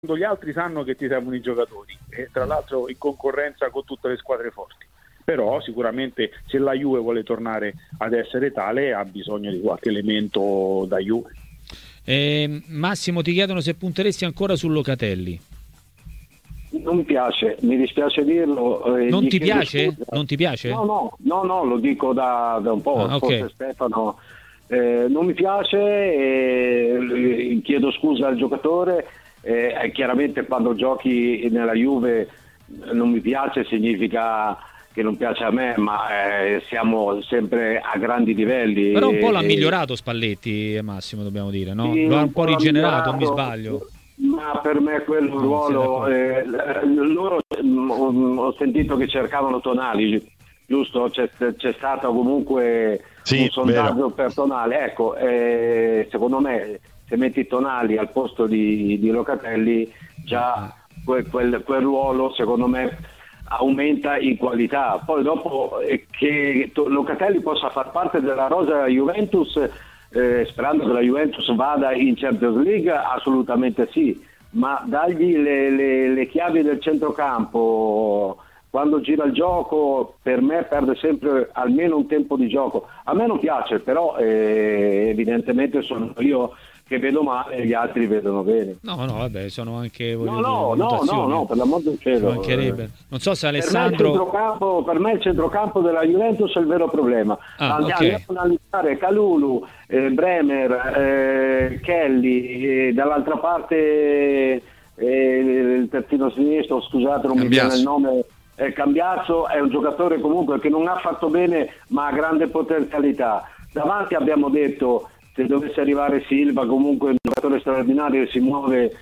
gli altri sanno che ti servono i giocatori, e tra l'altro in concorrenza con tutte le squadre forti. Però sicuramente se la Juve vuole tornare ad essere tale ha bisogno di qualche elemento da Juve. Massimo, ti chiedono se punteresti ancora su Locatelli. Non mi piace, mi dispiace dirlo. Non ti piace? Non ti piace? No, lo dico da un po', okay. Forse Stefano. Non mi piace, chiedo scusa al giocatore. Chiaramente quando giochi nella Juve non mi piace, significa che non piace a me, ma siamo sempre a grandi livelli. Però un po' l'ha migliorato Spalletti, Massimo, dobbiamo dire, no? Sì, Lo ha un po' rigenerato, mi sbaglio. Ma per me quello ruolo, loro ho sentito che cercavano Tonali, giusto? C'è stato comunque un sondaggio personale. Ecco, secondo me se metti Tonali al posto di Locatelli, già quel ruolo secondo me aumenta in qualità. Poi dopo che Locatelli possa far parte della rosa Juventus, sperando che la Juventus vada in Champions League, assolutamente sì, ma dargli le chiavi del centrocampo quando gira il gioco, per me perde sempre almeno un tempo di gioco. A me non piace, però evidentemente sono io che vedo male e gli altri vedono bene. No, vabbè, sono anche no, per l'amor del cielo. Non so se Alessandro per me il centrocampo della Juventus è il vero problema. Andiamo a analizzare Kalulu, Bremer, Kelly, dall'altra parte il terzino sinistro, scusate, non mi viene il nome. Cambiazzo è un giocatore comunque che non ha fatto bene, ma ha grande potenzialità. Davanti abbiamo detto, se dovesse arrivare Silva, comunque è un giocatore straordinario, si muove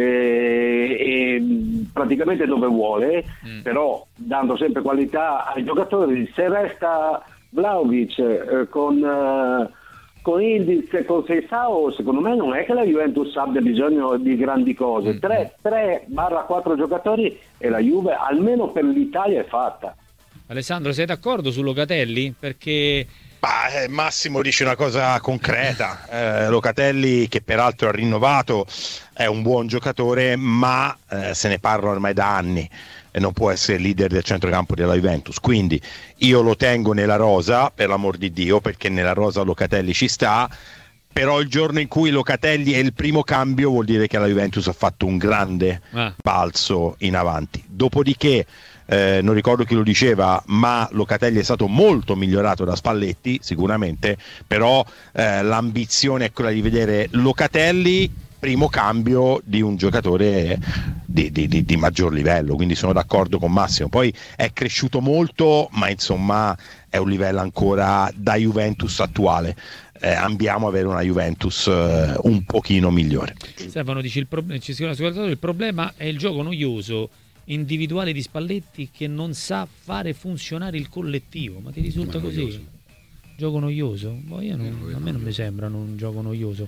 praticamente dove vuole, però dando sempre qualità ai giocatori. Se resta Vlahovic con Ildiz e con Seisao, secondo me non è che la Juventus abbia bisogno di grandi cose. 3/4 giocatori e la Juve almeno per l'Italia è fatta. Alessandro, sei d'accordo su Locatelli? Perché Massimo dice una cosa concreta. Locatelli, che peraltro ha rinnovato, è un buon giocatore, ma se ne parla ormai da anni e non può essere leader del centrocampo della Juventus, quindi io lo tengo nella rosa, per l'amor di Dio, perché nella rosa Locatelli ci sta, però il giorno in cui Locatelli è il primo cambio vuol dire che la Juventus ha fatto un grande balzo in avanti. Dopodiché non ricordo chi lo diceva, ma Locatelli è stato molto migliorato da Spalletti sicuramente, però l'ambizione è quella di vedere Locatelli primo cambio di un giocatore di maggior livello, quindi sono d'accordo con Massimo. Poi è cresciuto molto, ma insomma è un livello ancora da Juventus attuale. Andiamo a avere una Juventus un pochino migliore. Stefano dice il problema è il gioco noioso individuale di Spalletti che non sa fare funzionare il collettivo. Ma ti risulta così? Gioco noioso? A me non mi sembra un gioco noioso.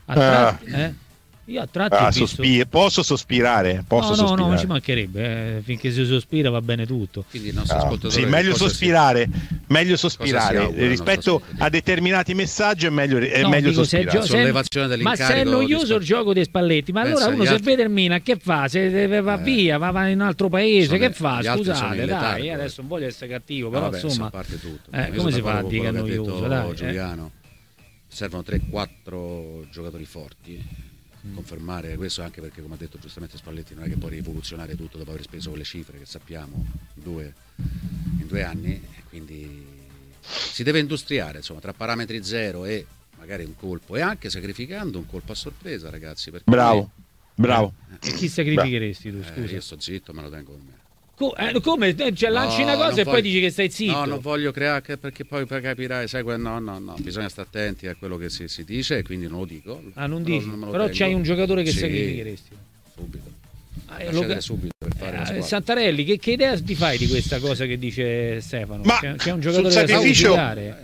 Io a tratti posso sospirare? No, ci mancherebbe, finché si sospira va bene tutto. Quindi il nostro ascoltatore meglio sospirare rispetto a determinati messaggi, è meglio sospirare. Sollevazione dell'incarico. Ma se è noioso il gioco di Spalletti, ma allora uno se vede il Milan che fa? Se va via, va in un altro paese, che fa? Scusate, dai, adesso non voglio essere cattivo, però insomma, parte tutto. Come si fa a dire che è noioso? Dai, Giuliano, servono 3-4 giocatori forti. Confermare questo, anche perché, come ha detto giustamente Spalletti, non è che può rivoluzionare tutto dopo aver speso quelle cifre che sappiamo in 2 anni, e quindi si deve industriare, insomma, tra parametri zero e magari un colpo, e anche sacrificando un colpo a sorpresa, ragazzi, perché bravo. E chi sacrificheresti tu, scusa? Io sto zitto, me lo tengo con me. Come? Lanci una cosa e poi dici che stai zitto? No, non voglio creare, perché poi capirai, sai, no, bisogna stare attenti a quello che si dice, e quindi non lo dico. Non dici? Però c'hai un giocatore che sacrificheresti? Subito. Subito per fare Santarelli, che idea ti fai di questa cosa che dice Stefano? Ma c'è un giocatore sul sacrificio, da sacrificare?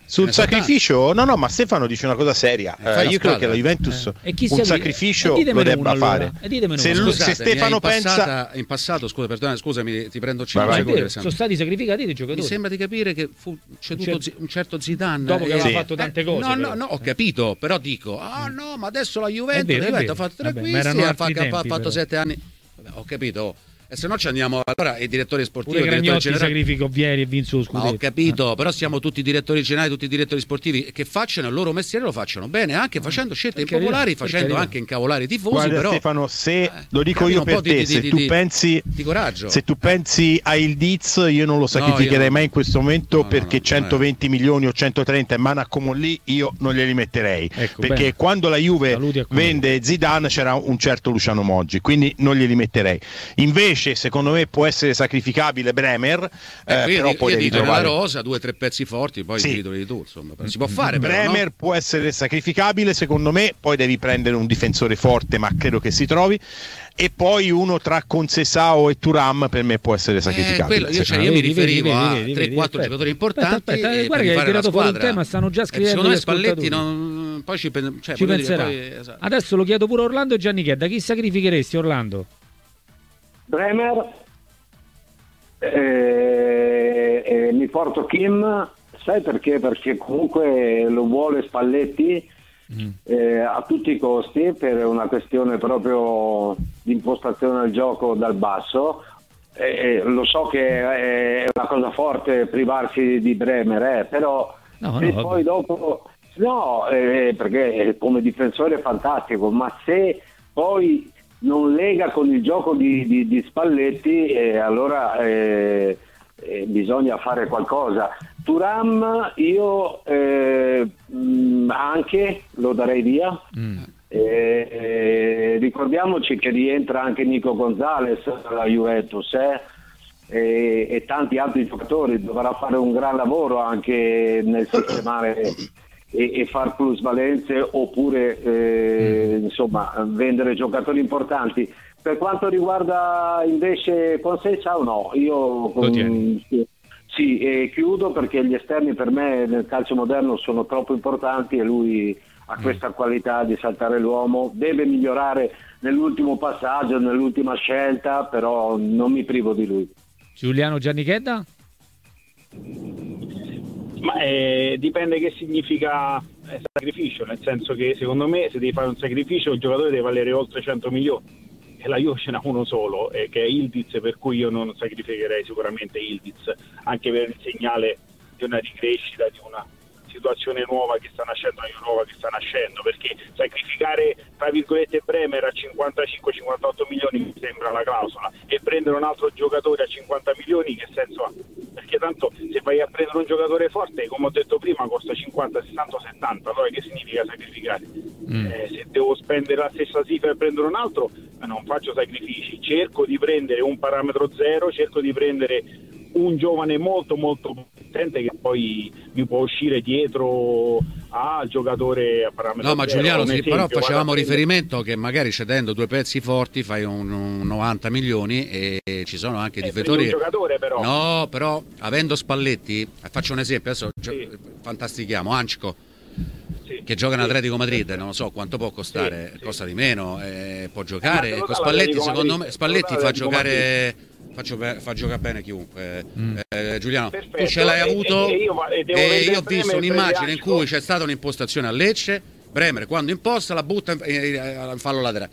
Sul sacrificio, no, ma Stefano dice una cosa seria. Io credo che la Juventus un sacrificio lo debba fare. Se Stefano pensa in passato, scusami, ti prendo 5 secondi. Sono stati sacrificati dei giocatori. Mi sembra di capire che fu ceduto un certo Zidane dopo che aveva fatto tante cose. No, ho capito, però dico, no, ma adesso la Juventus ha fatto 3 acquisti, ha fatto 7 anni. Vabbè, ho capito. E se no ci andiamo, allora i direttori sportivi, pure Gragnotti sacrifico Vieri e vinse lo scudetto. Ho capito, però siamo tutti direttori generali, tutti i direttori sportivi che facciano il loro mestiere, lo facciano bene, anche facendo scelte impopolari, facendo anche incavolare i tifosi. Guarda, però Stefano, se lo dico io per te, se tu pensi a Ildiz, io non lo sacrificherei mai in questo momento, perché 120 milioni o 130 in mano a Comolli io non glieli metterei, perché quando la Juve vende Zidane c'era un certo Luciano Moggi, quindi non glieli metterei. Invece secondo me può essere sacrificabile Bremer, però poi devi trovare la rosa, 2 o 3 pezzi forti, poi li titoli tu, insomma, si può fare. Bremer però, no? Può essere sacrificabile secondo me, poi devi prendere un difensore forte, ma credo che si trovi, e poi uno tra Conceição e Thuram per me può essere sacrificabile. Io mi riferivo a 3-4 giocatori importanti. Aspetta, guarda che hai tirato fuori un tema, stanno già scrivendo. Secondo me Spalletti poi ci penserà. Esatto. Adesso lo chiedo pure a Orlando e Gianni Chedda, chi sacrificheresti, Orlando? Bremer, mi porto Kim, sai perché? Perché comunque lo vuole Spalletti a tutti i costi, per una questione proprio di impostazione del gioco dal basso. Lo so che è una cosa forte privarsi di Bremer, però poi dopo perché come difensore è fantastico, ma se poi non lega con il gioco di Spalletti, allora bisogna fare qualcosa. Thuram io anche lo darei via. Ricordiamoci che rientra anche Nico Gonzalez alla Juventus e tanti altri giocatori, dovrà fare un gran lavoro anche nel sistemare e far plusvalenze, oppure insomma vendere giocatori importanti. Per quanto riguarda invece Conceição, no, io chiudo, perché gli esterni per me nel calcio moderno sono troppo importanti e lui ha questa qualità di saltare l'uomo. Deve migliorare nell'ultimo passaggio, nell'ultima scelta, però non mi privo di lui. Giuliano Giannichedda? Ma dipende che significa sacrificio, nel senso che secondo me se devi fare un sacrificio il giocatore deve valere oltre 100 milioni e la Juve ce n'ha uno solo, che è Ildiz, per cui io non sacrificherei sicuramente Ildiz, anche per il segnale di una ricrescita, di una situazione nuova che sta nascendo, una nuova che sta nascendo, perché sacrificare tra virgolette Bremer a 55-58 milioni mi sembra la clausola, e prendere un altro giocatore a 50 milioni che senso ha? Perché tanto se vai a prendere un giocatore forte, come ho detto prima, costa 50, 60, 70, allora che significa sacrificare? Se devo spendere la stessa cifra per prendere un altro, non faccio sacrifici, cerco di prendere un parametro zero, cerco di prendere un giovane molto molto potente che poi mi può uscire dietro al giocatore a parametro. No, ma Giuliano, però facevamo riferimento che magari cedendo 2 pezzi forti fai un 90 milioni e ci sono anche difensori. Un giocatore però. No, però avendo Spalletti, faccio un esempio, adesso fantastichiamo Anchko, che gioca in Atletico Madrid, non lo so quanto può costare, costa di meno, può giocare con Spalletti, secondo me Spalletti fa giocare bene chiunque. Giuliano, perfetto. Tu ce l'hai avuto e io ho visto un'immagine in cui c'è stata un'impostazione a Lecce, Bremer quando imposta la butta in fallo laterale,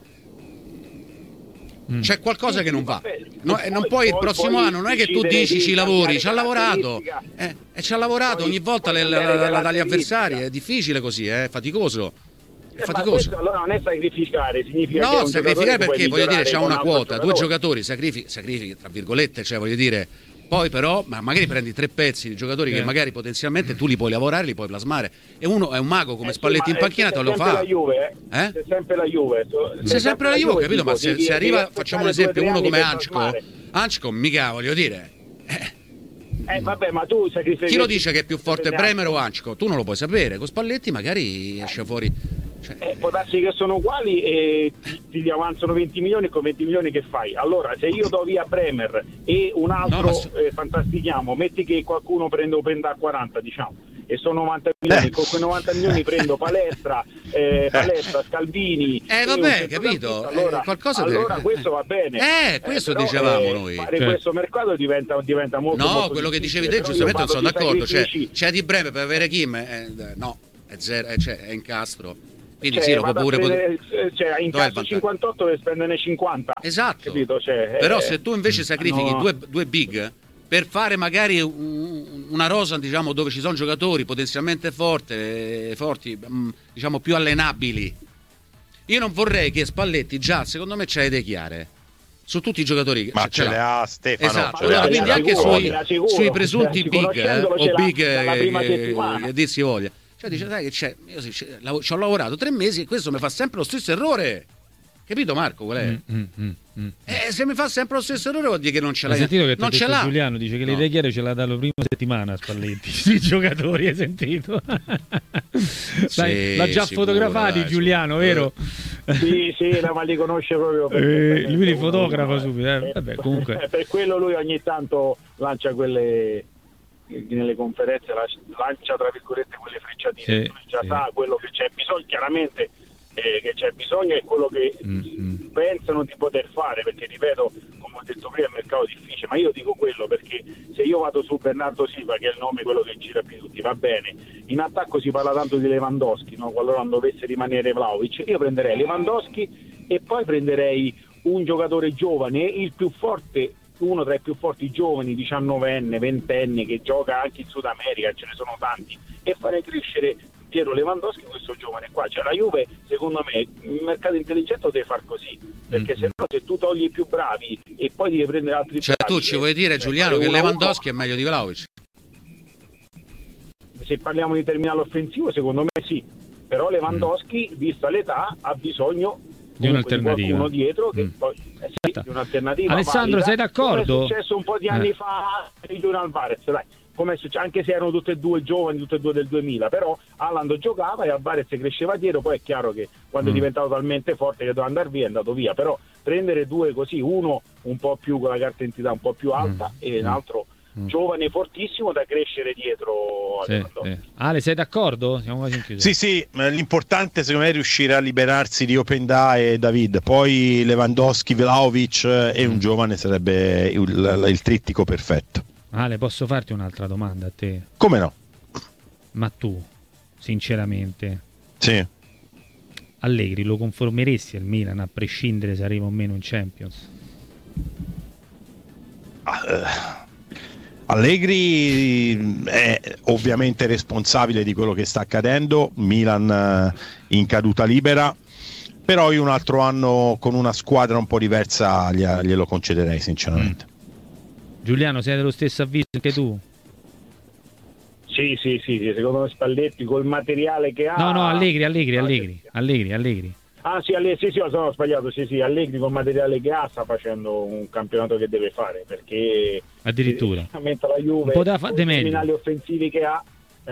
c'è qualcosa che non va, non puoi il prossimo anno non è che tu dici ci lavori, ci ha lavorato e ci ha lavorato ogni volta dagli avversari, è difficile così, è faticoso. È faticoso. Allora non è sacrificare, significa no, sacrificare perché voglio dire c'ha una quota, 2 giocatori sacrifichi tra virgolette, cioè voglio dire, poi però magari prendi 3 pezzi di giocatori che magari potenzialmente tu li puoi lavorare, li puoi plasmare, e uno è un mago come Spalletti in panchina, te lo fa. La Juve, C'è sempre la Juve. C'è sempre la Juve, capito? Ma se arriva, facciamo un esempio, uno come Anchko, mica voglio dire. Vabbè, ma tu sacrifichi. Chi lo dice che è più forte, Bremer o Anchko? Tu non lo puoi sapere. Con Spalletti magari esce fuori. Può darsi che sono uguali e ti avanzano 20 milioni, con 20 milioni che fai? Allora, se io do via Bremer e un altro fantastichiamo, metti che qualcuno prenda a 40, diciamo, e sono 90 milioni, con quei 90 milioni prendo Palestra, Scalvini, vabbè, capito, allora questo va bene, questo dicevamo noi, fare questo mercato diventa molto molto quello che dicevi te, però giustamente, non sono d'accordo, c'è di breve per avere Kim, no, è zero, è incastro. Quindi sì, lo può pure in caso 58 deve spenderne 50. Esatto. Capito? Però se tu invece sacrifichi due big per fare magari una rosa, diciamo, dove ci sono giocatori potenzialmente forti, diciamo più allenabili. Io non vorrei che Spalletti già, secondo me, c'ha idee chiare su tutti i giocatori. Ma ce le ha Stefano. Esatto. Allora, quindi anche sui presunti big o big che dir si voglia. Cioè dice, sai che c'è, io ci ho lavorato 3 mesi e questo mi fa sempre lo stesso errore. Capito Marco qual è? Se mi fa sempre lo stesso errore vuol dire che non ce l'ha. Hai sentito che non ce l'ha. Giuliano dice che le idee chiare ce l'ha dalla prima settimana Spalletti sui giocatori, hai sentito? L'ha già fotografati Giuliano, vero? Sì, ma li conosce proprio. Lui li fotografa subito. Vabbè, comunque. Per quello lui ogni tanto lancia quelle, nelle conferenze lancia tra virgolette quelle frecciatine, già sa quello che c'è bisogno, chiaramente che c'è bisogno è quello che pensano di poter fare, perché ripeto, come ho detto prima, è un mercato difficile, ma io dico quello perché se io vado su Bernardo Silva, che è il nome quello che gira più tutti, va bene, in attacco si parla tanto di Lewandowski, no? Qualora non dovesse rimanere Vlahovic, io prenderei Lewandowski e poi prenderei un giocatore giovane, il più forte, uno tra i più forti giovani, 19enne, 20enne, che gioca anche in Sud America, ce ne sono tanti, e fare crescere Piero Lewandowski, questo giovane qua. Cioè la Juve, secondo me, il mercato intelligente deve far così, perché se no, se tu togli i più bravi e poi devi prendere altri bravi, tu ci vuoi dire, Giuliano, che Lewandowski è meglio di Vlahovic? Se parliamo di terminale offensivo, secondo me sì, però Lewandowski, vista l'età, ha bisogno di un'alternativa, uno dietro che poi di un'alternativa. Alessandro, sei d'accordo? Come è successo un po' di anni fa di Julian Alvarez, dai, anche se erano tutte e due giovani, tutte e due del 2000, però Haaland giocava e Alvarez cresceva dietro. Poi è chiaro che quando è diventato talmente forte che doveva andare via è andato via, però prendere due così, uno un po' più con la carta d'identità un po' più alta e l'altro giovane fortissimo da crescere dietro. Ale, sei d'accordo? Siamo quasi in chiusura. Sì, l'importante secondo me è riuscire a liberarsi di Openda e David, poi Lewandowski, Vlahovic e un giovane sarebbe il trittico perfetto. Ale, posso farti un'altra domanda a te? Come no? Ma tu, sinceramente, Allegri lo conformeresti al Milan a prescindere se arriva o meno in Champions? Allegri è ovviamente responsabile di quello che sta accadendo, Milan in caduta libera, però io un altro anno con una squadra un po' diversa glielo concederei sinceramente. Giuliano, sei dello stesso avviso anche tu? Sì, secondo me Spalletti col materiale che ha. No, Allegri. Ah sì, sono sbagliato, sì, Allegri col materiale che ha sta facendo un campionato che deve fare, perché addirittura la Juve poteva fare meglio. I criminali offensivi che ha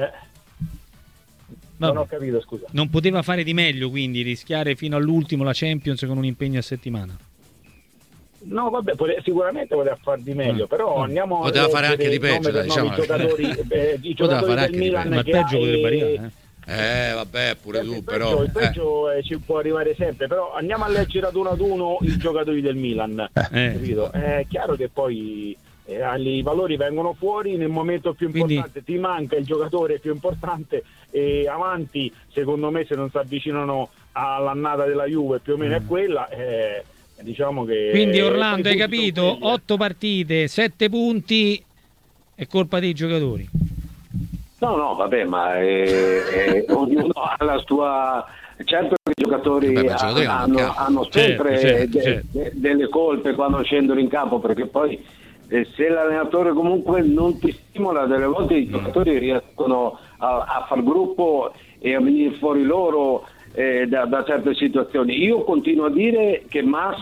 non ho capito, scusa. Non poteva fare di meglio, quindi rischiare fino all'ultimo la Champions con un impegno a settimana. No, vabbè, sicuramente poteva far di meglio, però andiamo poteva fare anche di peggio, diciamo. I giocatori del Milan, ma il peggio potrebbe arrivare, vabbè, pure tu, però il peggio ci può arrivare sempre, però andiamo a leggere ad uno i giocatori del Milan, capito? È chiaro che poi i valori vengono fuori nel momento più importante, ti manca il giocatore più importante e avanti, secondo me, se non si avvicinano all'annata della Juve, più o meno è quella, diciamo che. Quindi Orlando, hai capito? 8 partite, 7 punti, è colpa dei giocatori. No, vabbè, ma ognuno ha la sua. Certo che i giocatori hanno sempre delle colpe quando scendono in campo, perché poi se l'allenatore comunque non ti stimola, delle volte i giocatori riescono a far gruppo e a venire fuori loro da certe situazioni. Io continuo a dire che Max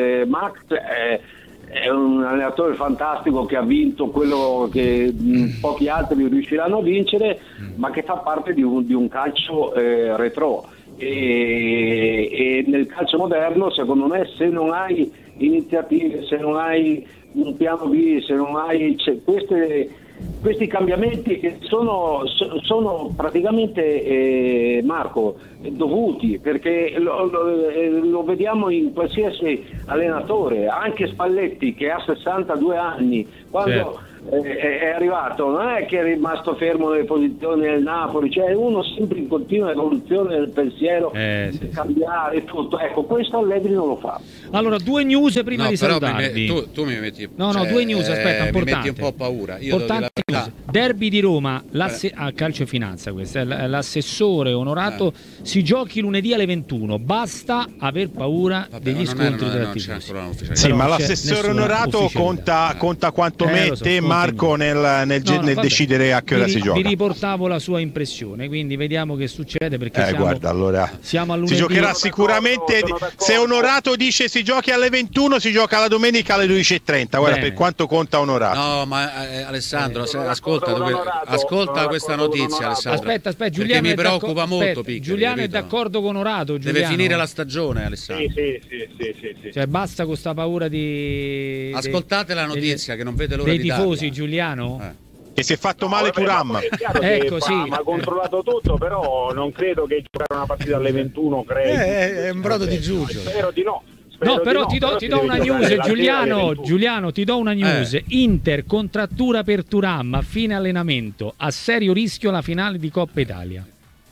è un allenatore fantastico, che ha vinto quello che pochi altri riusciranno a vincere, ma che fa parte di un calcio retro, e nel calcio moderno, secondo me, se non hai iniziative, se non hai un piano B, se non hai questi cambiamenti che sono praticamente, Marco, dovuti, perché lo vediamo in qualsiasi allenatore, anche Spalletti che ha 62 anni, quando è arrivato, non è che è rimasto fermo nelle posizioni del Napoli, cioè uno sempre in continua evoluzione del pensiero, cambiare tutto. Ecco, questo Allegri non lo fa. Allora, 2 news prima di salutarvi. Tu mi metti, no, 2 news, aspetta, importante. Mi metti un po' paura. Io news. Derby di Roma, a calcio e finanza, questa è l'assessore onorato, si giochi lunedì alle 21. Basta aver paura degli scontri della tifosi. Sì, ma l'assessore onorato conta quanto mette Marco nel decidere a che ora si gioca. Vi riportavo la sua impressione, quindi vediamo che succede, perché guarda, allora siamo a lunedì. Si giocherà sicuramente, se Onorato dice si giochi alle 21, si gioca la domenica alle 12:30. Guarda, per quanto conta Onorato. No, ma Alessandro, ascolta questa notizia, Alessandro. Aspetta, Giuliano, mi preoccupa molto, Piccoli, Giuliano capito? È d'accordo con Onorato, Deve finire la stagione, Alessandro. Sì. Cioè basta con sta paura di ascoltate la notizia che non vede l'ora dei di tifosi, darla. Giuliano. Che si è fatto male Thuram. Ecco, sì. Ha controllato tutto, però non credo che giocare una partita alle 21 è un brodo di giugno. Spero di no. No, però ti do una news, Giuliano, ti do una news. Inter contrattura per Thuram a fine allenamento, a serio rischio la finale di Coppa Italia.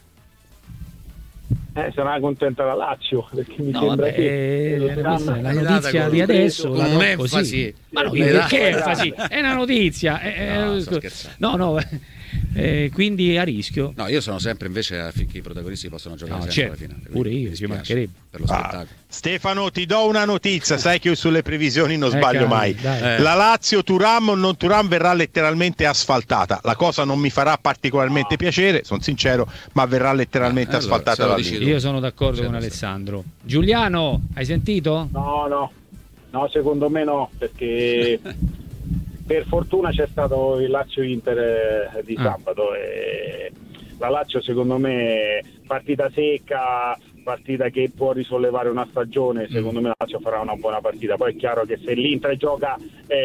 Sarà contenta la Lazio, perché mi sembra che questa è la notizia di adesso, con un'enfasi. Ma no, perché enfasi? È una notizia. No. Quindi a rischio. No, io sono sempre invece affinché i protagonisti possano giocare sempre alla finale. Pure io, ci mancherebbe. Per lo spettacolo. Stefano, ti do una notizia, sai che io sulle previsioni non sbaglio mai. La Lazio Thuram o non Thuram verrà letteralmente asfaltata. La cosa non mi farà particolarmente piacere, sono sincero, ma verrà letteralmente asfaltata la Lazio. Io sono d'accordo con Alessandro. Giuliano, hai sentito? No, secondo me no, perché per fortuna c'è stato il Lazio-Inter di sabato e la Lazio secondo me partita secca, partita che può risollevare una stagione, secondo me la Lazio farà una buona partita. Poi è chiaro che se l'Inter gioca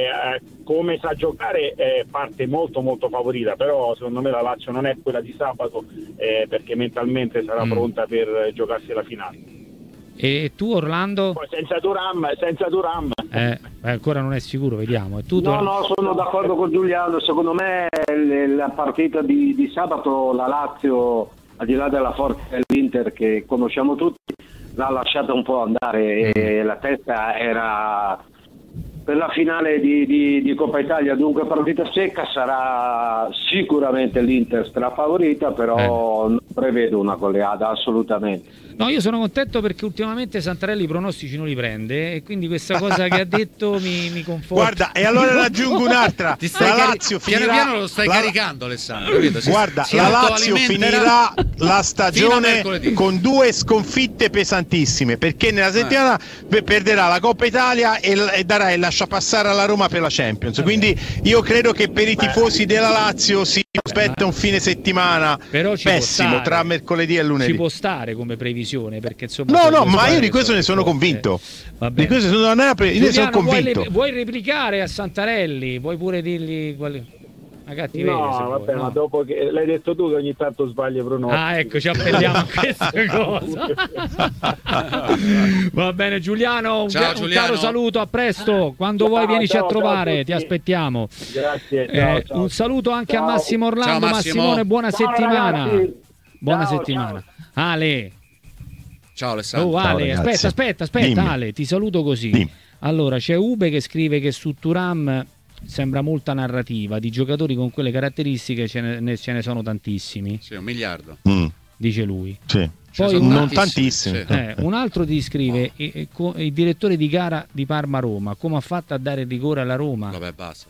come sa giocare parte molto molto favorita, però secondo me la Lazio non è quella di sabato perché mentalmente sarà pronta per giocarsi la finale. E tu Orlando? Poi senza Thuram. Ancora non è sicuro, vediamo. E tu, no, sono d'accordo con Giuliano. Secondo me la partita di sabato la Lazio, al di là della forza dell'Inter che conosciamo tutti, l'ha lasciata un po' andare e la testa era per la finale di Coppa Italia. Dunque partita secca, sarà sicuramente l'Inter strafavorita, però non prevedo una goleada assolutamente. No, io sono contento perché ultimamente Santarelli i pronostici non li prende e quindi questa cosa che ha detto mi conforta. Guarda, e allora ne aggiungo un'altra. La Lazio finirà. Piano lo stai caricando, Alessandro. Guarda, la Lazio finirà la stagione con 2 sconfitte pesantissime, perché nella settimana perderà la Coppa Italia e darà il lasciapassare alla Roma per la Champions. Quindi io credo che per i tifosi della Lazio si aspetta un fine settimana pessimo tra mercoledì e lunedì. Ci può stare come previsione, perché insomma no, ma io di questo ne sono convinto. Di questo ne sono convinto. Vuoi replicare a Santarelli? Vuoi pure dirgli una cattiveria? No, vabbè, ma dopo che l'hai detto tu che ogni tanto sbagli i pronostici. Ecco, ci appelliamo a questa cosa. Va bene, Giuliano, un caro saluto, a presto. Quando vuoi vienici a trovare, ti aspettiamo. Grazie, ciao. Un saluto anche a Massimo Orlando. Ciao, Massimone, buona settimana. Ragazzi. Buona settimana. Ale. Ciao Alessandro. Ale, aspetta, Dimmi. Ale, ti saluto così. Dimmi. Allora, c'è Ube che scrive che su Thuram sembra molta narrativa, di giocatori con quelle caratteristiche ce ne sono tantissimi. Sì, 1 miliardo. Dice lui. Sì. Poi non tantissimi. Un altro ti scrive il direttore di gara di Parma-Roma, come ha fatto a dare il rigore alla Roma? Vabbè, basta.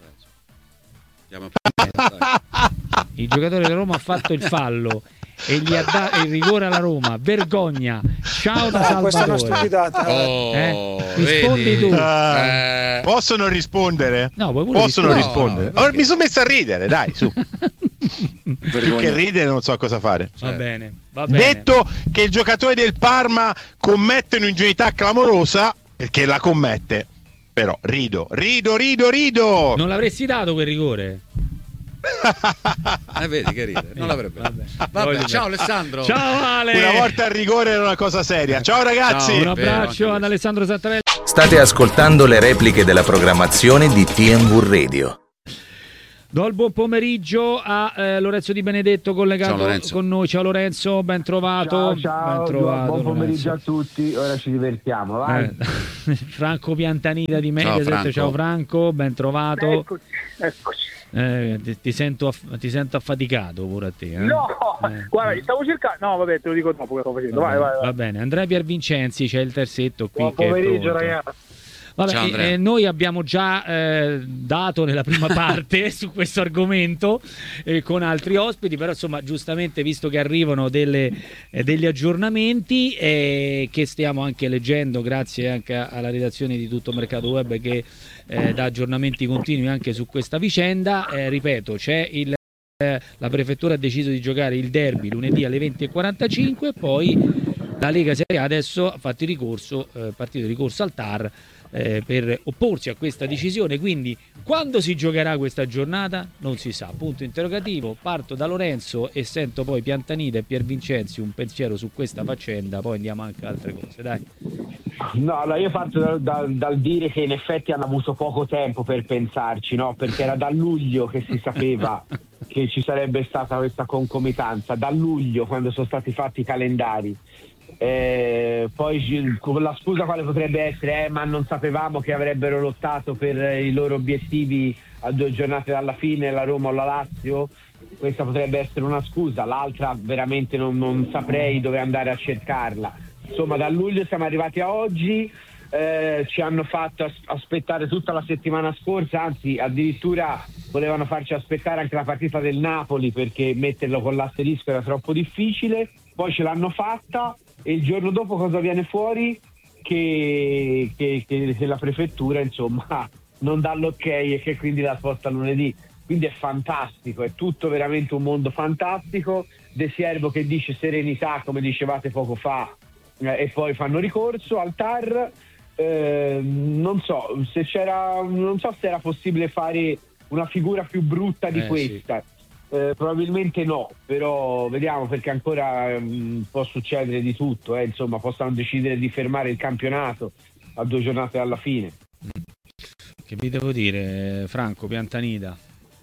Il giocatore della Roma ha fatto il fallo e gli ha dato il rigore alla Roma. Vergogna. Ciao da Salvatore. Questa è una stupidata. Rispondi tu. Possono rispondere? No, puoi pure possono rispondere. No, mi sono messo a ridere, dai, su. Più che ridere non so cosa fare. Va bene. Detto che il giocatore del Parma commette un'ingenuità clamorosa, perché la commette, però rido. Non l'avresti dato quel rigore? Vedi che ride, non l'avrebbe. Vabbè, ciao Alessandro. Ciao Ale. Una volta il rigore era una cosa seria. Ciao ragazzi. Ciao, un abbraccio ad Alessandro Santarelli. State ascoltando le repliche della programmazione di TNV Radio. Do il buon pomeriggio a Lorenzo Di Benedetto collegato con noi. Ciao Lorenzo, ben trovato. Ciao, ben trovato, buon pomeriggio Lorenzo. a tutti, ora ci divertiamo, vai. Franco Piantanida di Mediaset, ciao Franco, ben trovato. Eccoci. Ti sento affaticato pure a te. No, guarda, stavo cercando. No, vabbè, te lo dico dopo che sto facendo. Vai. Va bene, Andrea Piervincenzi, c'è il terzetto qui. Buon pomeriggio, ragazzi. Vabbè, noi abbiamo già dato nella prima parte su questo argomento con altri ospiti, però insomma giustamente visto che arrivano degli aggiornamenti che stiamo anche leggendo grazie anche alla redazione di Tutto Mercato Web che dà aggiornamenti continui anche su questa vicenda, ripeto, c'è la prefettura ha deciso di giocare il derby lunedì alle 20:45, poi la Lega Serie A adesso ha fatto partito di ricorso al TAR per opporsi a questa decisione, quindi quando si giocherà questa giornata non si sa, punto interrogativo. Parto da Lorenzo e sento poi Piantanida e Piervincenzi un pensiero su questa faccenda, poi andiamo anche a altre cose, dai. No, allora io parto dal dire che in effetti hanno avuto poco tempo per pensarci, no? Perché era da luglio che si sapeva che ci sarebbe stata questa concomitanza, da luglio quando sono stati fatti i calendari. Poi la scusa quale potrebbe essere ma non sapevamo che avrebbero lottato per i loro obiettivi a 2 giornate dalla fine, la Roma o la Lazio. Questa potrebbe essere una scusa, l'altra veramente non saprei dove andare a cercarla. Insomma, da luglio siamo arrivati a oggi, ci hanno fatto aspettare tutta la settimana scorsa, anzi addirittura volevano farci aspettare anche la partita del Napoli perché metterlo con l'asterisco era troppo difficile, poi ce l'hanno fatta. E il giorno dopo cosa viene fuori? Che la prefettura insomma non dà l'ok e che quindi la sposta lunedì. Quindi è fantastico, è tutto veramente un mondo fantastico. De Siervo che dice serenità come dicevate poco fa e poi fanno ricorso al TAR. Non so se era possibile fare una figura più brutta di questa. Sì. Probabilmente no, però vediamo perché ancora può succedere di tutto, insomma possono decidere di fermare il campionato a 2 giornate alla fine. Che vi devo dire, Franco Piantanida?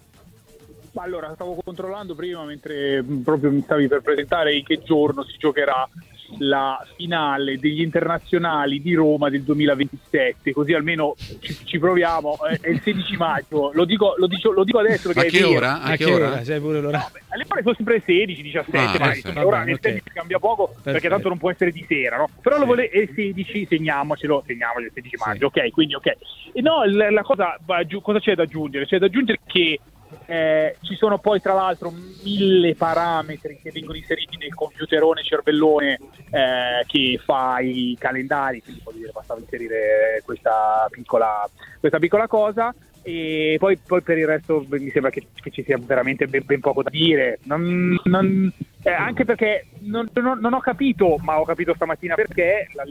Ma allora stavo controllando prima mentre proprio mi stavi per presentare in che giorno si giocherà la finale degli internazionali di Roma del 2027, così almeno ci proviamo. È il 16 maggio, lo dico adesso perché a che ora? A che ora? Sai pure l'ora? No, alle ore sono sempre 16, 17, ma ora nel tempo cambia poco perché tanto non può essere di sera, no? Però lo vuole il 16, segniamocelo il 16 maggio, ok? Quindi ok. E no, la cosa c'è da aggiungere? C'è da aggiungere che ci sono poi tra l'altro 1000 parametri che vengono inseriti nel computerone cervellone che fa i calendari, quindi vuol dire bastava inserire questa piccola cosa. E poi per il resto mi sembra che ci sia veramente ben poco da dire, anche perché non ho capito, ma ho capito stamattina perché la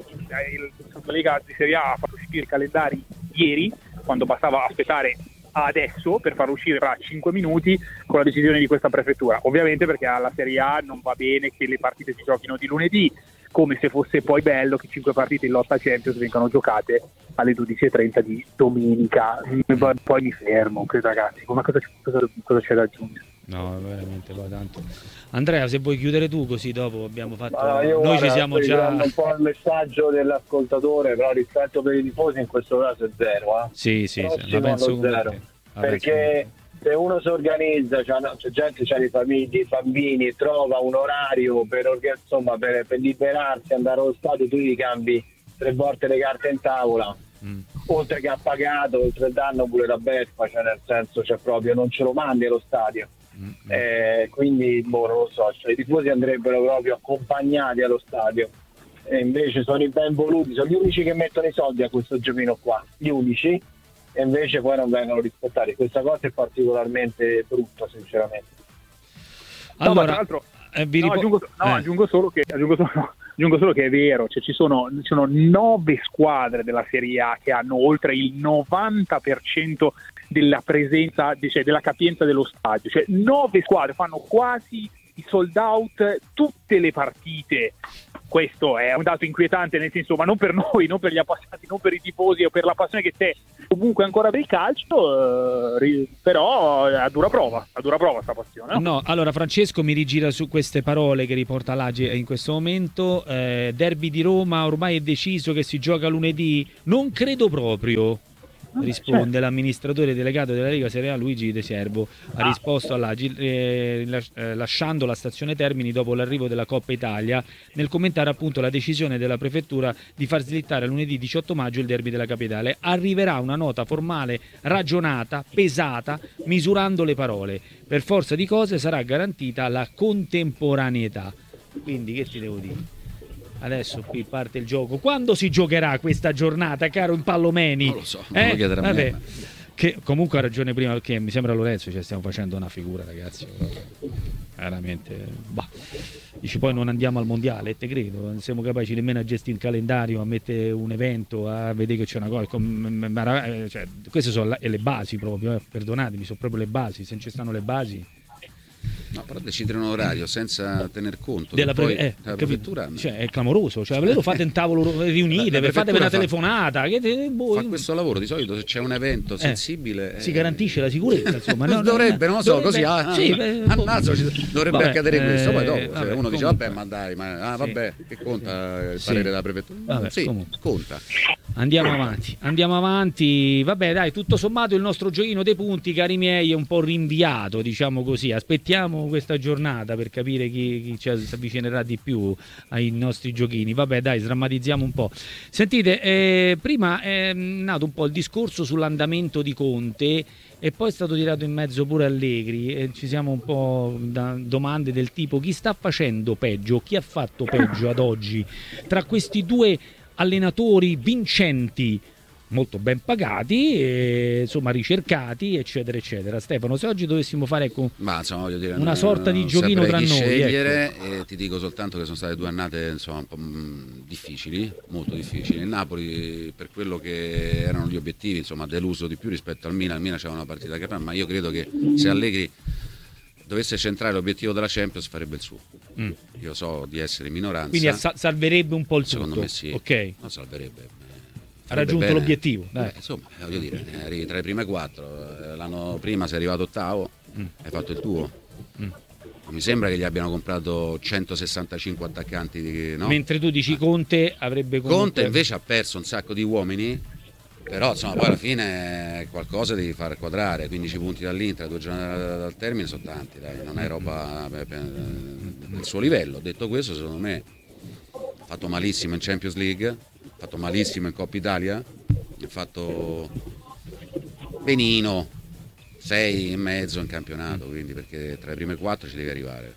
Lega di Serie A ha fatto uscire i calendari ieri, quando bastava aspettare adesso per farlo uscire fra 5 minuti con la decisione di questa prefettura, ovviamente perché alla Serie A non va bene che le partite si giochino di lunedì, come se fosse poi bello che 5 partite in lotta Champions vengano giocate alle 12:30 di domenica. Poi mi fermo, ragazzi, ma cosa c'è da aggiungere? No, veramente poi tanto. Andrea, se vuoi chiudere tu così dopo abbiamo fatto. Noi ci siamo già. Un po' il messaggio dell'ascoltatore, però rispetto per i tifosi in questo caso è zero. Sì, la penso zero. Perché se uno si organizza, c'è gente, c'ha le famiglie, i bambini, trova un orario per liberarsi, andare allo stadio, tu gli cambi 3 volte le carte in tavola. Oltre che ha pagato, oltre il danno pure la beffa, cioè nel senso proprio non ce lo mandi allo stadio. Quindi non lo so, i tifosi andrebbero proprio accompagnati allo stadio e invece sono i ben voluti, sono gli unici che mettono i soldi a questo giochino qua, gli unici, e invece poi non vengono rispettati. Questa cosa è particolarmente brutta, sinceramente. Allora, tra l'altro aggiungo solo Aggiungo solo che è vero, cioè ci sono 9 squadre della Serie A che hanno oltre il 90% della presenza, cioè della capienza dello stadio, cioè 9 squadre fanno quasi i sold out tutte le partite. Questo è un dato inquietante, nel senso, ma non per noi, non per gli appassionati, non per i tifosi o per la passione che c'è comunque ancora per il calcio, però a dura prova sta passione. No, allora Francesco mi rigira su queste parole che riporta l'Agi in questo momento. Derby di Roma, ormai è deciso che si gioca lunedì? Non credo proprio. Risponde l'amministratore delegato della Lega Serie A Luigi De Servo, ha risposto all'Agi lasciando la stazione Termini dopo l'arrivo della Coppa Italia, nel commentare appunto la decisione della prefettura di far slittare lunedì 18 maggio il derby della capitale. Arriverà una nota formale ragionata, pesata, misurando le parole. Per forza di cose sarà garantita la contemporaneità. Quindi che ti devo dire? Adesso qui parte il gioco. Quando si giocherà questa giornata, caro Impallomeni? Non lo so, non lo chiedere a me. Che comunque ha ragione prima, perché mi sembra Lorenzo, cioè stiamo facendo una figura, ragazzi. Veramente. Bah. Dici poi non andiamo al mondiale, te credo. Non siamo capaci nemmeno a gestire il calendario, a mettere un evento, a vedere che c'è una cosa. Cioè, queste sono le basi proprio, perdonatemi, sono proprio le basi. Se non ci stanno le basi. No, però decidere un orario senza tener conto della la prefettura, cioè, è clamoroso, cioè lo fate in tavolo riunite, fatevi una telefonata fa questo lavoro di solito. Se c'è un evento sensibile si garantisce la sicurezza, insomma. Dovrebbe, non lo so, così dovrebbe accadere questo. Poi dopo uno dice vabbè, ma dai, vabbè, che conta il parere della prefettura? Conta. Andiamo avanti. Vabbè, dai, tutto sommato il nostro giochino dei punti, cari miei, è un po' rinviato, diciamo così. Aspettiamo questa giornata per capire chi ci avvicinerà di più ai nostri giochini. Vabbè, dai, sdrammatizziamo un po'. Sentite, prima è nato un po' il discorso sull'andamento di Conte e poi è stato tirato in mezzo pure Allegri e ci siamo un po' da domande del tipo: chi sta facendo peggio, chi ha fatto peggio ad oggi tra questi due allenatori vincenti, molto ben pagati e, insomma, ricercati, eccetera eccetera. Stefano, se oggi dovessimo fare voglio dire, una sorta di giochino tra noi, scegliere, ti dico soltanto che sono state 2 annate, insomma, un po' difficili, molto difficili. Il Napoli, per quello che erano gli obiettivi, insomma, ha deluso di più rispetto al Milan. Il Milan c'era una partita che fa, ma io credo che se Allegri dovesse centrare l'obiettivo della Champions farebbe il suo. Io so di essere in minoranza, quindi salverebbe un po' il secondo tutto. me sì, ok, non salverebbe, ha raggiunto bene l'obiettivo, dai. Insomma, voglio dire, eri tra i primi 4, l'anno prima sei arrivato ottavo, hai fatto il tuo. Mi sembra che gli abbiano comprato 165 attaccanti, no? Mentre tu dici Conte avrebbe Conte invece ha perso un sacco di uomini, però insomma poi alla fine qualcosa devi far quadrare. 15 punti dall'Inter, 2 giornate dal termine sono tanti, dai, non è roba del suo livello. Detto questo, secondo me ha fatto malissimo in Champions League, ha fatto malissimo in Coppa Italia, ha fatto benino 6,5 in campionato, quindi perché tra i primi 4 ci devi arrivare.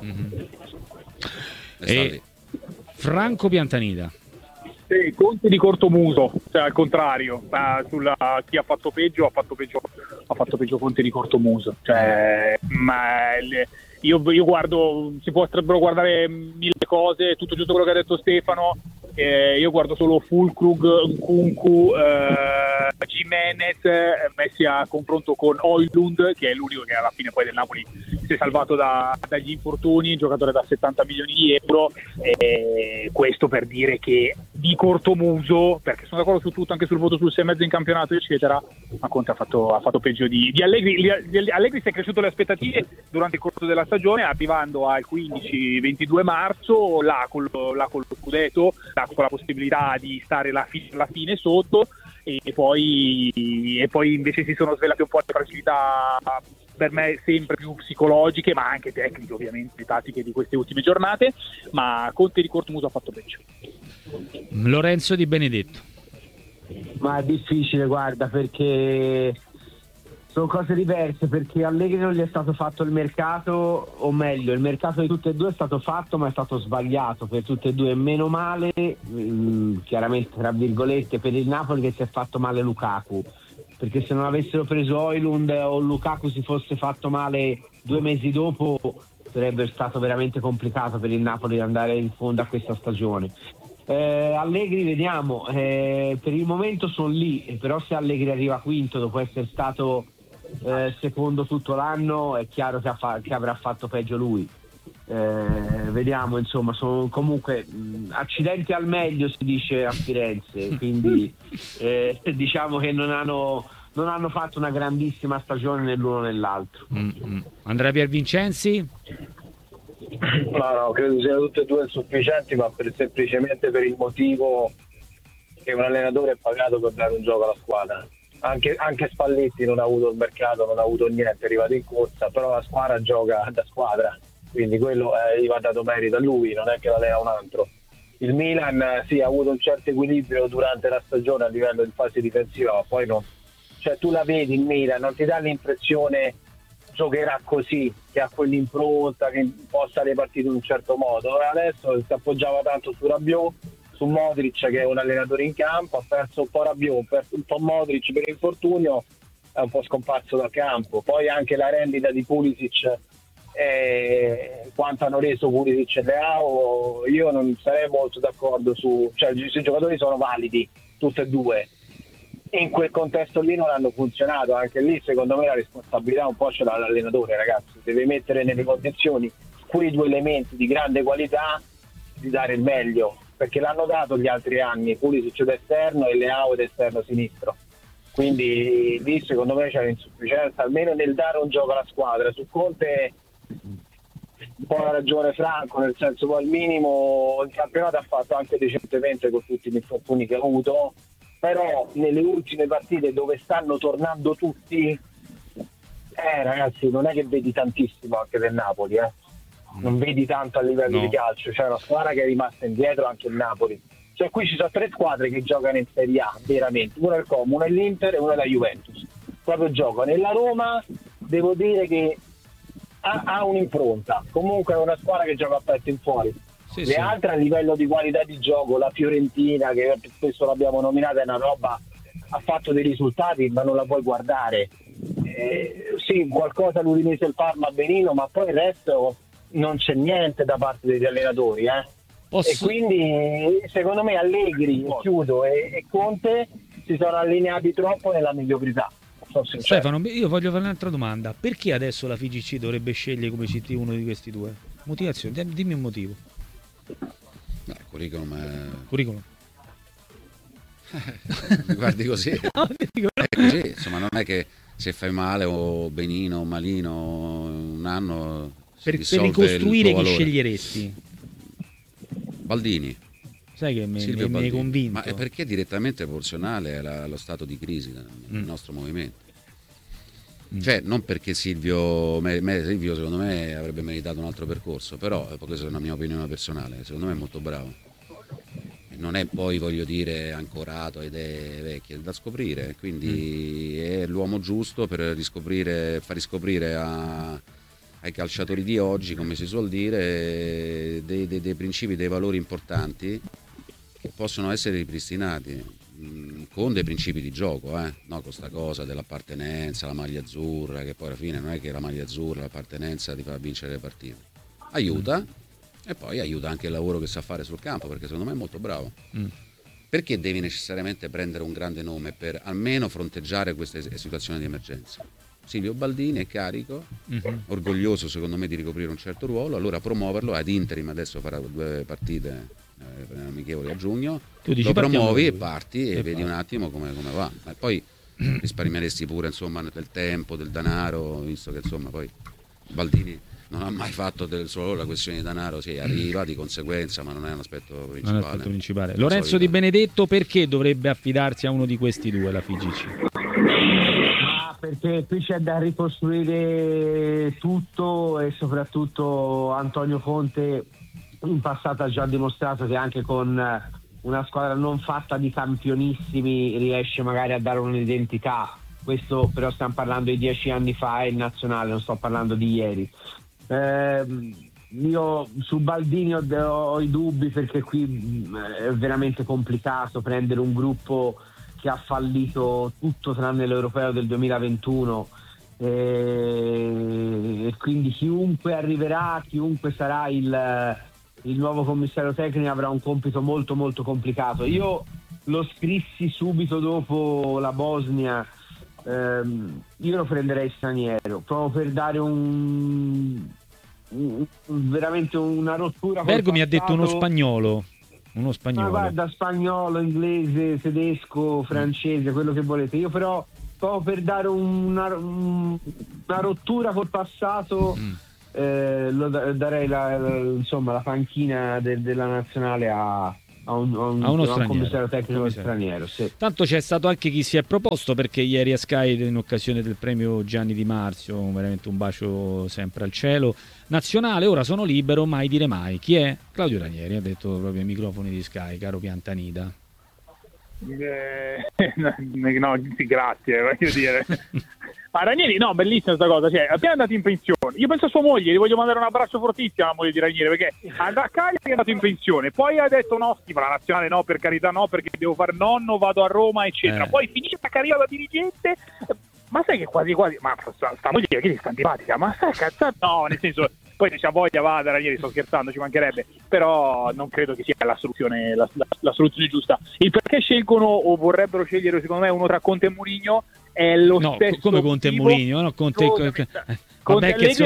E Franco Piantanida. Conte di cortomuso, cioè al contrario, sulla chi ha fatto peggio Conte di cortomuso, cioè, io guardo, si potrebbero guardare 1000 cose, tutto giusto quello che ha detto Stefano, io guardo solo Fulkrug, Nkunku, Gimenez messi a confronto con Højlund, che è l'unico che alla fine poi del Napoli si è salvato dagli infortuni, giocatore da 70 milioni di euro, questo per dire che di cortomuso, perché sono d'accordo su tutto, anche sul voto sul 6,5 in campionato eccetera, ma Conte ha fatto peggio di Allegri. Allegri si è cresciuto le aspettative durante il corso della stagione, arrivando al 15-22 marzo là con lo scudetto, là con la possibilità di stare la fine sotto, e poi invece si sono svelate un po' le fragilità, per me sempre più psicologiche, ma anche tecniche, ovviamente tattiche, di queste ultime giornate. Ma Conte di cortomuso ha fatto peggio. Lorenzo Di Benedetto. Ma è difficile, guarda, perché sono cose diverse, perché Allegri non gli è stato fatto il mercato, o meglio, il mercato di tutte e due è stato fatto, ma è stato sbagliato per tutte e due. Meno male, chiaramente tra virgolette, per il Napoli che si è fatto male Lukaku, perché se non avessero preso Højlund o Lukaku si fosse fatto male 2 mesi dopo, sarebbe stato veramente complicato per il Napoli andare in fondo a questa stagione. Allegri vediamo, per il momento sono lì, però se Allegri arriva quinto dopo essere stato secondo tutto l'anno è chiaro che avrà fatto peggio lui. Vediamo, insomma, sono comunque accidenti al meglio, si dice a Firenze, quindi diciamo che non hanno fatto una grandissima stagione né l'uno né l'altro. Andrea Piervincenzi? No, credo siano tutte e due insufficienti, ma semplicemente per il motivo che un allenatore è pagato per dare un gioco alla squadra. Anche Spalletti non ha avuto il mercato, non ha avuto niente, è arrivato in corsa, però la squadra gioca da squadra, quindi quello gli va dato merito a lui, non è che l'allena un altro. Il Milan sì, ha avuto un certo equilibrio durante la stagione a livello di fase difensiva, ma poi no. Cioè tu la vedi il Milan, non ti dà l'impressione giocherà così, che ha quell'impronta, che possa le partite in un certo modo. Adesso si appoggiava tanto su Rabiot, su Modric che è un allenatore in campo, ha perso un po' Rabiot, ha perso un po' Modric per infortunio, è un po' scomparso dal campo. Poi anche la rendita di Pulisic, quanto hanno reso Pulisic e Leao, io non sarei molto d'accordo cioè i giocatori sono validi, tutti e due, e in quel contesto lì non hanno funzionato. Anche lì secondo me la responsabilità un po' ce l'ha l'allenatore, ragazzi, deve mettere nelle condizioni quei due elementi di grande qualità di dare il meglio, perché l'hanno dato gli altri anni, Pulisic d'esterno e Leao d'esterno sinistro, quindi lì secondo me c'è l'insufficienza almeno nel dare un gioco alla squadra. Su Conte un po' la ragione Franco, nel senso poi al minimo il campionato ha fatto anche decentemente con tutti gli infortuni che ha avuto, però nelle ultime partite dove stanno tornando tutti, ragazzi, non è che vedi tantissimo anche del Napoli, non vedi tanto a livello di calcio, c'è una squadra che è rimasta indietro, anche il Napoli. Cioè qui ci sono 3 squadre che giocano in Serie A veramente, una è il Como, una è l'Inter e una è la Juventus, proprio giocano. E la Roma devo dire che ha un'impronta, comunque è una squadra che gioca a petto in fuori. Le altre a livello di qualità di gioco, la Fiorentina, che spesso l'abbiamo nominata, è una roba, ha fatto dei risultati ma non la puoi guardare. Sì, qualcosa l'Udinese e il Parma benino, ma poi il resto non c'è niente da parte degli allenatori, E quindi secondo me Allegri, chiudo, e Conte si sono allineati troppo nella mediocrità. Stefano, io voglio fare un'altra domanda: perché adesso la FIGC dovrebbe scegliere come CT uno di questi due? Motivazione, dimmi un motivo. Curriculum. Mi guardi così? No, così, insomma, non è che se fai male o benino o malino un anno per ricostruire chi sceglieresti? Baldini. Sai che mi hai convinto? Ma è perché è direttamente proporzionale allo stato di crisi del nostro movimento. Cioè, non perché Silvio secondo me avrebbe meritato un altro percorso, però questa è una mia opinione personale, secondo me è molto bravo. Non è poi, voglio dire, ancorato a idee vecchie, è da scoprire, quindi è l'uomo giusto per far riscoprire ai calciatori di oggi, come si suol dire, dei principi, dei valori importanti che possono essere ripristinati con dei principi di gioco, no, con sta cosa dell'appartenenza, la maglia azzurra, che poi alla fine non è che la maglia azzurra, l'appartenenza ti fa vincere le partite, aiuta, e poi aiuta anche il lavoro che sa fare sul campo, perché secondo me è molto bravo. Perché devi necessariamente prendere un grande nome per almeno fronteggiare queste situazioni di emergenza? Silvio Baldini è carico, orgoglioso secondo me di ricoprire un certo ruolo, allora promuoverlo ad interim, adesso farà 2 partite amichevoli a giugno, lo promuovi e parti e vedi un attimo come va. Ma poi risparmieresti pure, insomma, del tempo, del denaro, visto che insomma poi Baldini non ha mai fatto del solo la questione di denaro, arriva di conseguenza, ma non è un aspetto principale. Lorenzo Di Benedetto, perché dovrebbe affidarsi a uno di questi due la FIGC? Perché qui c'è da ricostruire tutto, e soprattutto Antonio Conte in passato ha già dimostrato che anche con una squadra non fatta di campionissimi riesce magari a dare un'identità. Questo però stiamo parlando di 10 anni fa, è il nazionale, non sto parlando di ieri. Io su Baldini ho i dubbi, perché qui è veramente complicato prendere un gruppo che ha fallito tutto tranne l'Europeo del 2021 e quindi chiunque arriverà, chiunque sarà il nuovo commissario tecnico avrà un compito molto molto complicato. Io lo scrissi subito dopo la Bosnia, io lo prenderei straniero proprio per dare veramente una rottura. Bergo mi ha detto uno spagnolo. Ma guarda, spagnolo, inglese, tedesco, francese, quello che volete. Io però proprio per dare una rottura col passato darei la panchina della nazionale a uno commissario tecnico straniero. Sì. Tanto c'è stato anche chi si è proposto, perché ieri a Sky, in occasione del premio Gianni Di Marzio, veramente un bacio sempre al cielo, nazionale, ora sono libero, mai dire mai. Chi è? Claudio Ranieri, ha detto proprio ai microfoni di Sky, caro Piantanida. No, sì, grazie, voglio dire. Ma Ranieri, no, bellissima questa cosa, cioè, appena andato in pensione, io penso a sua moglie, gli voglio mandare un abbraccio fortissimo alla moglie di Ranieri, perché a Cagliari è andato in pensione, poi ha detto no, sì, ma la nazionale no, per carità no, perché devo fare nonno, vado a Roma, eccetera. Poi finisce la carriera da dirigente, ma sai che quasi, ma sta moglie che ti sta antipatica, ma sai cazzato, no, nel senso, poi se c'ha voglia vada, Ranieri, sto scherzando, ci mancherebbe, però non credo che sia la soluzione giusta. Il perché scelgono o vorrebbero scegliere, secondo me, uno tra Conte e Mourinho è lo stesso. Come Conte e Mourinho, no? Conte Allegri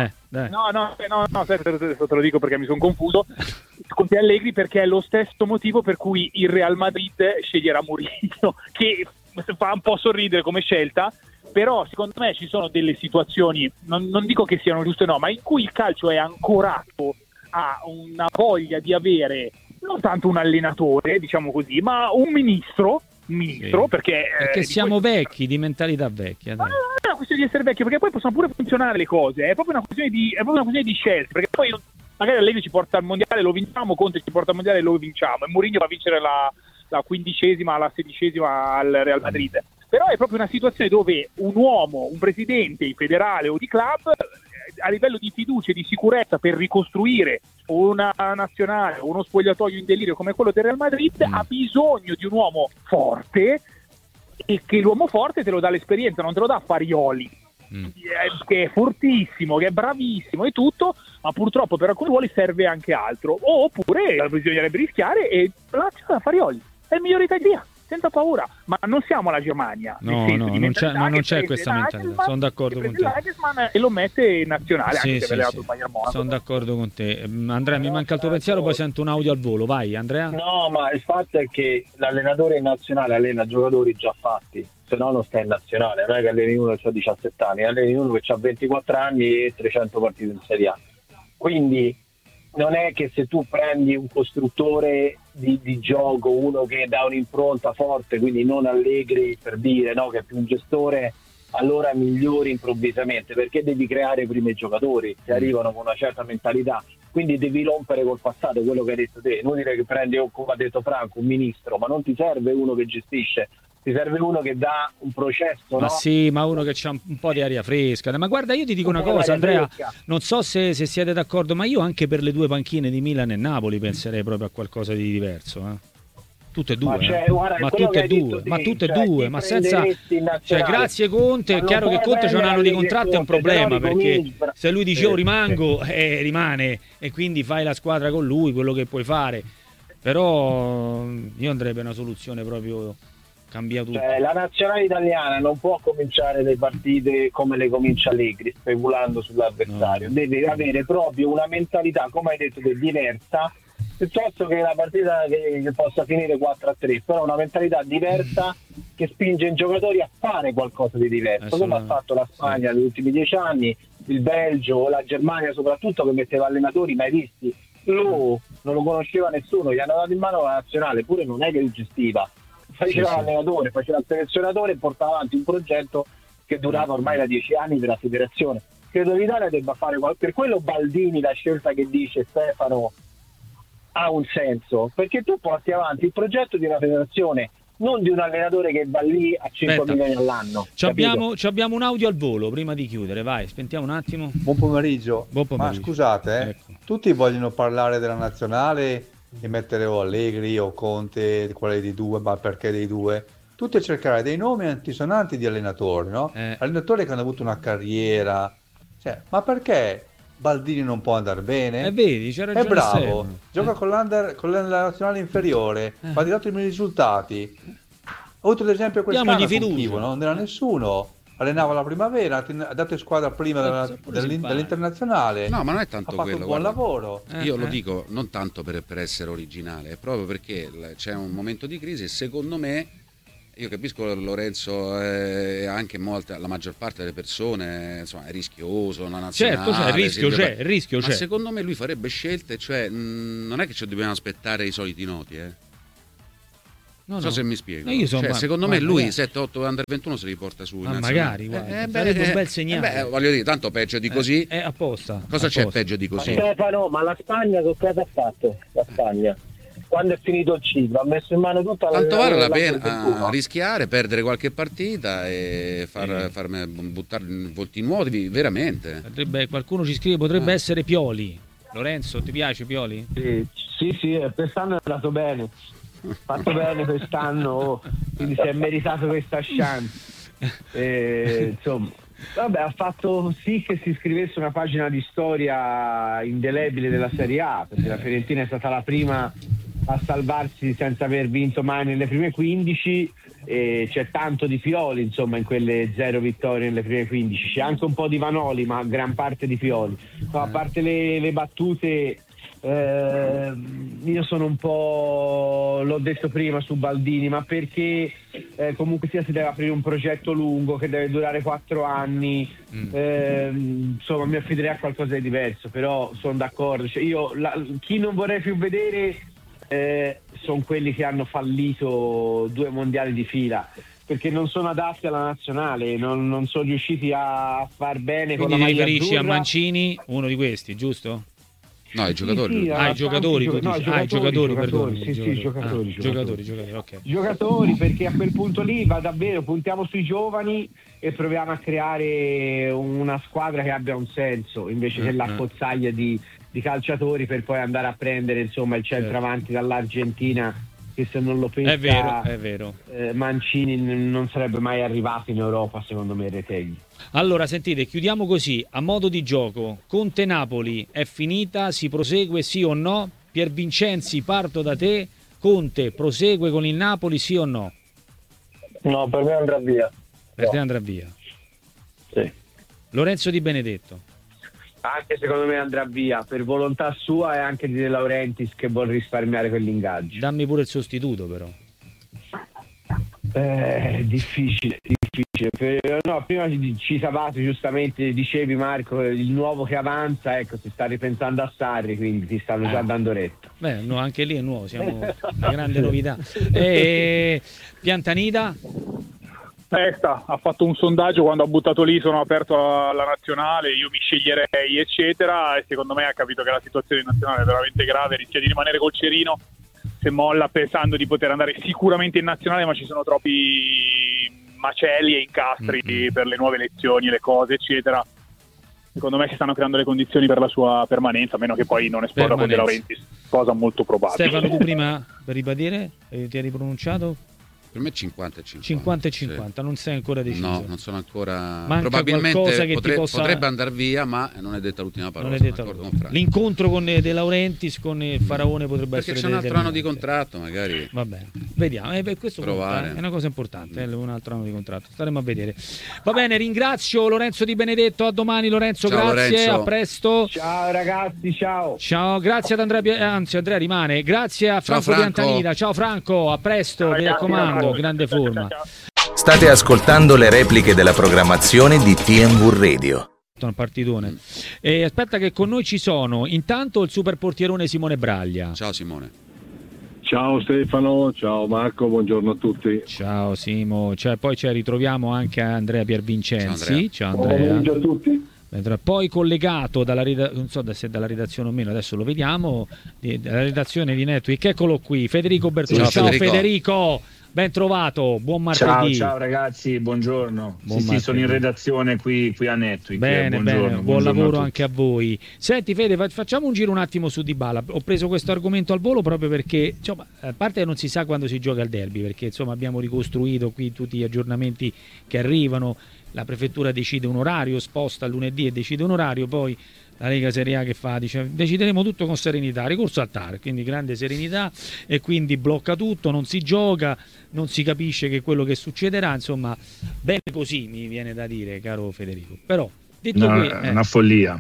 te lo dico perché mi sono confuso. Conte Allegri perché è lo stesso motivo per cui il Real Madrid sceglierà Mourinho, che fa un po' sorridere come scelta, però secondo me ci sono delle situazioni, non dico che siano giuste no, ma in cui il calcio è ancorato a una voglia di avere non tanto un allenatore, diciamo così, ma un ministro, sì, perché siamo vecchi, di mentalità vecchia. Ma non è una questione di essere vecchi, perché poi possono pure funzionare le cose, è proprio una questione di scelte, perché poi magari Allegri ci porta al mondiale, lo vinciamo, Conte ci porta al mondiale, lo vinciamo, e Mourinho va a vincere la 15ª, la 16ª al Real Madrid. Però è proprio una situazione dove un uomo, un presidente federale o di club, a livello di fiducia e di sicurezza per ricostruire una nazionale, uno spogliatoio in delirio come quello del Real Madrid, ha bisogno di un uomo forte, e che l'uomo forte te lo dà l'esperienza, non te lo dà Farioli, che è fortissimo, che è bravissimo e tutto, ma purtroppo per alcuni ruoli serve anche altro. Oppure bisognerebbe rischiare e lascia Farioli, è il migliore italiano, senza paura, ma non siamo la Germania, non c'è questa mentalità, sono d'accordo con te, e lo mette in nazionale, anche se sì. Sono d'accordo con te. Andrea, mi manca il tuo pensiero, poi sento un audio al volo, vai Andrea. No, ma il fatto è che l'allenatore in nazionale allena giocatori già fatti, se no non sta in nazionale, non è che alleni uno che ha 17 anni, alleni uno che ha 24 anni e 300 partite in Serie A, quindi non è che se tu prendi un costruttore di gioco, uno che dà un'impronta forte, quindi non Allegri per dire, no, che è più un gestore, allora migliori improvvisamente, perché devi creare prima i giocatori che arrivano con una certa mentalità, quindi devi rompere col passato, quello che hai detto te. Inutile che prendi, come ha detto Franco, un ministro, ma non ti serve uno che gestisce, ti serve uno che dà un processo, ma no? Sì, ma uno che c'ha un po' di aria fresca. Ma guarda, io ti dico una cosa, Andrea, non so se siete d'accordo, ma io anche per le due panchine di Milan e Napoli penserei proprio a qualcosa di diverso, Tutte e due, ma senza, cioè, grazie Conte. È chiaro che Conte c'ha un anno di contratto, è un problema, perché se lui dice rimango, rimane, e quindi fai la squadra con lui, quello che puoi fare. Però io andrei per una soluzione proprio cambia tutto. La nazionale italiana non può cominciare le partite come le comincia Allegri, speculando sull'avversario. Deve avere proprio una mentalità, come hai detto, diversa, piuttosto che la partita che possa finire 4-3, però una mentalità diversa che spinge i giocatori a fare qualcosa di diverso, come ha fatto la Spagna negli ultimi 10 anni, il Belgio, la Germania soprattutto, che metteva allenatori mai visti. Non lo conosceva nessuno, gli hanno dato in mano la nazionale, pure non è che li gestiva, faceva l'allenatore, faceva il selezionatore e portava avanti un progetto che durava ormai da 10 anni della federazione. Credo l'Italia debba fare per quello Baldini, la scelta che dice Stefano, ha un senso, perché tu porti avanti il progetto di una federazione, non di un allenatore che va lì a 5 milioni all'anno. Abbiamo un audio al volo prima di chiudere, vai, spentiamo un attimo. Buon pomeriggio. Ma scusate, tutti vogliono parlare della nazionale e mettere o Allegri o Conte, quale dei due, ma perché dei due? tutti a cercare dei nomi antisonanti di allenatori, no? Allenatori che hanno avuto una carriera, cioè, ma perché Baldini non può andare bene? Vedi, c'è ragione, è bravo, Stefano. gioca con la nazionale inferiore, ha dato i miei risultati. Ho avuto l'esempio quest'anno con Chivo, non era nessuno, allenava la primavera, ha dato in squadra prima dell'internazionale. No, ma non è tanto ha fatto quello, un buon guarda. lavoro. Io lo dico non tanto per essere originale, è proprio perché c'è un momento di crisi e secondo me, io capisco Lorenzo, anche la maggior parte delle persone, insomma, è rischioso, una nazionale. Certo, il rischio c'è. Ma secondo me lui farebbe scelte, cioè non è che ci dobbiamo aspettare i soliti noti, Non so se mi spiego. Secondo me lui 7-8 under 21 se li porta su. Ma magari, guarda, sarebbe un bel segnale. Voglio dire, tanto peggio di così. È apposta. Cosa c'è peggio di così? Stefano, ma la Spagna che cosa ha fatto? La Spagna, quando è finito il ciclo, ha messo in mano tutta la. Tanto vale la pena rischiare, perdere qualche partita e far buttare volti nuovi, veramente. Qualcuno ci scrive, potrebbe essere Pioli. Lorenzo, ti piace Pioli? Sì, quest'anno è andato bene. Fatto bene quest'anno, quindi si è meritato questa chance. Insomma, vabbè, ha fatto sì che si scrivesse una pagina di storia indelebile della Serie A, perché la Fiorentina è stata la prima a salvarsi senza aver vinto mai nelle prime 15, e c'è tanto di Pioli, insomma, in quelle 0 vittorie nelle prime 15. C'è anche un po' di Vanoli, ma gran parte di Pioli. No, a parte le battute, io sono un po', l'ho detto prima su Baldini, ma perché comunque sia si deve aprire un progetto lungo che deve durare 4 anni, insomma mi affiderei a qualcosa di diverso, però sono d'accordo, cioè, chi non vorrei più vedere sono quelli che hanno fallito 2 mondiali di fila, perché non sono adatti alla nazionale, non sono riusciti a far bene. Quindi con la ti maglia riferisci azzurra. a Mancini, uno di questi, giusto? No, i giocatori. I giocatori, ok. Giocatori, perché a quel punto lì va davvero, puntiamo sui giovani e proviamo a creare una squadra che abbia un senso, invece che l'accozzaglia di calciatori per poi andare a prendere, insomma, il centravanti dall'Argentina, che se non lo pensa è vero. Mancini non sarebbe mai arrivato in Europa, secondo me, Retegui. Allora, sentite, chiudiamo così, a modo di gioco. Conte-Napoli è finita, si prosegue sì o no? Piervincenzi, parto da te. Conte prosegue con il Napoli sì o no? No, per me andrà via. Per te andrà via? Sì. Lorenzo Di Benedetto? Anche secondo me andrà via, per volontà sua e anche di De Laurentiis, che vuol risparmiare quell'ingaggio. Dammi pure il sostituto, però. Difficile. No, prima citavate giustamente, dicevi Marco, il nuovo che avanza, ecco, si sta ripensando a Sarri, quindi ti stanno già dando retta. Beh, no, anche lì è nuovo, siamo una grande novità. Piantanida? Ha fatto un sondaggio quando ha buttato lì, sono aperto alla nazionale, io mi sceglierei eccetera, e secondo me ha capito che la situazione nazionale è veramente grave, rischia di rimanere col cerino se molla, pensando di poter andare sicuramente in nazionale, ma ci sono troppi macelli e incastri per le nuove elezioni, le cose eccetera. Secondo me si stanno creando le condizioni per la sua permanenza, a meno che poi non esploda con De Laurentiis, cosa molto probabile. Stefano, tu prima per ribadire ti eri pronunciato? Per me 50 e 50. 50 e 50, sì. Non sei ancora deciso? No, non sono ancora. Manca probabilmente che potrebbe andare via, ma non è detta l'ultima parola. L'incontro con De Laurentiis, con il Faraone potrebbe perché essere. Perché c'è un altro anno di contratto, magari. Va bene, vediamo. Questo è una cosa importante, un altro anno di contratto. Staremo a vedere. Va bene, ringrazio Lorenzo Di Benedetto. A domani, Lorenzo. Ciao, grazie. Lorenzo. A presto. Ciao ragazzi, ciao. Ciao, grazie ad Andrea. Andrea rimane. Grazie a Franco Piantanida. Ciao Franco, a presto. Mi raccomando. Grande forma. State ascoltando le repliche della programmazione di TNV Radio. Partitone. Aspetta che con noi ci sono intanto il super portierone Simone Braglia. Ciao Simone. Ciao Stefano, ciao Marco, buongiorno a tutti. Ciao Simo, poi ci ritroviamo anche a Andrea Piervincenzi. Ciao Andrea. Buongiorno a tutti. Poi collegato dalla non so se dalla redazione o meno, adesso lo vediamo, dalla redazione di Network, eccolo qui, Federico Bertolucci. Ciao Federico. Ben trovato, buon martedì. Ciao ragazzi, buongiorno. Sì, sono in redazione qui a Netwick. Bene, buon lavoro anche a voi. Senti Fede, facciamo un giro un attimo su Dybala. Ho preso questo argomento al volo proprio perché, insomma, a parte che non si sa quando si gioca il derby, perché insomma abbiamo ricostruito qui tutti gli aggiornamenti che arrivano, la prefettura decide un orario, sposta lunedì e decide un orario, poi la Lega Serie A che fa? Dice decideremo tutto con serenità, ricorso al TAR, quindi grande serenità, e quindi blocca tutto, non si gioca, non si capisce che quello che succederà, insomma bene così mi viene da dire, caro Federico. Però detto una follia,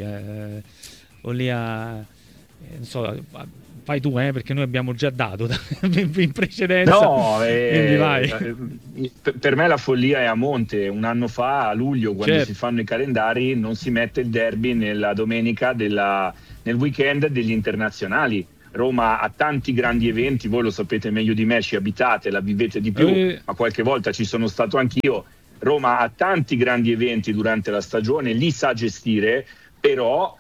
non so, fai tu perché noi abbiamo già dato in precedenza. Quindi vai. Per me la follia è a monte. Un anno fa, a luglio, quando si fanno i calendari, non si mette il derby nella domenica nel weekend degli internazionali. Roma ha tanti grandi eventi, voi lo sapete meglio di me, ci abitate, la vivete di più, ma qualche volta ci sono stato anch'io. Roma ha tanti grandi eventi durante la stagione, li sa gestire, però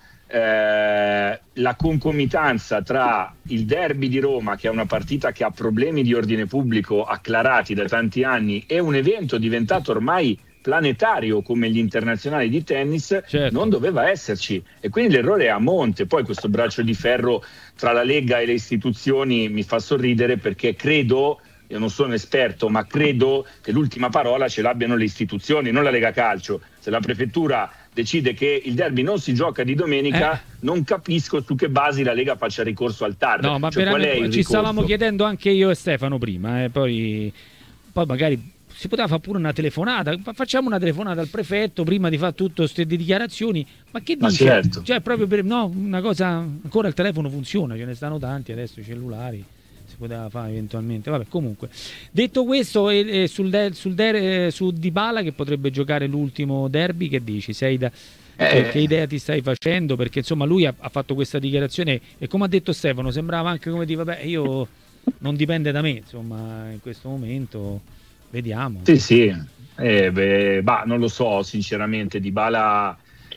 la concomitanza tra il derby di Roma, che è una partita che ha problemi di ordine pubblico acclarati da tanti anni, e un evento diventato ormai planetario come gli internazionali di tennis, non doveva esserci, e quindi l'errore è a monte. Poi questo braccio di ferro tra la Lega e le istituzioni mi fa sorridere, perché credo, io non sono esperto, ma credo che l'ultima parola ce l'abbiano le istituzioni, non la Lega Calcio. Se la prefettura decide che il derby non si gioca di domenica, non capisco su che basi la Lega faccia ricorso al TAR. No, ma ci stavamo chiedendo anche io e Stefano prima, poi magari si poteva fare pure una telefonata, facciamo una telefonata al prefetto prima di fare tutto queste dichiarazioni, ma che dice? Certo. Cioè proprio una cosa, ancora il telefono funziona, ce ne stanno tanti adesso, i cellulari, si poteva fare eventualmente. Vabbè, comunque, detto questo, su Dybala che potrebbe giocare l'ultimo derby, che dici? Che idea ti stai facendo? Perché insomma lui ha fatto questa dichiarazione e, come ha detto Stefano, sembrava anche come dire, vabbè, io non dipende da me, insomma, in questo momento vediamo. Sì. Non lo so sinceramente. Dybala,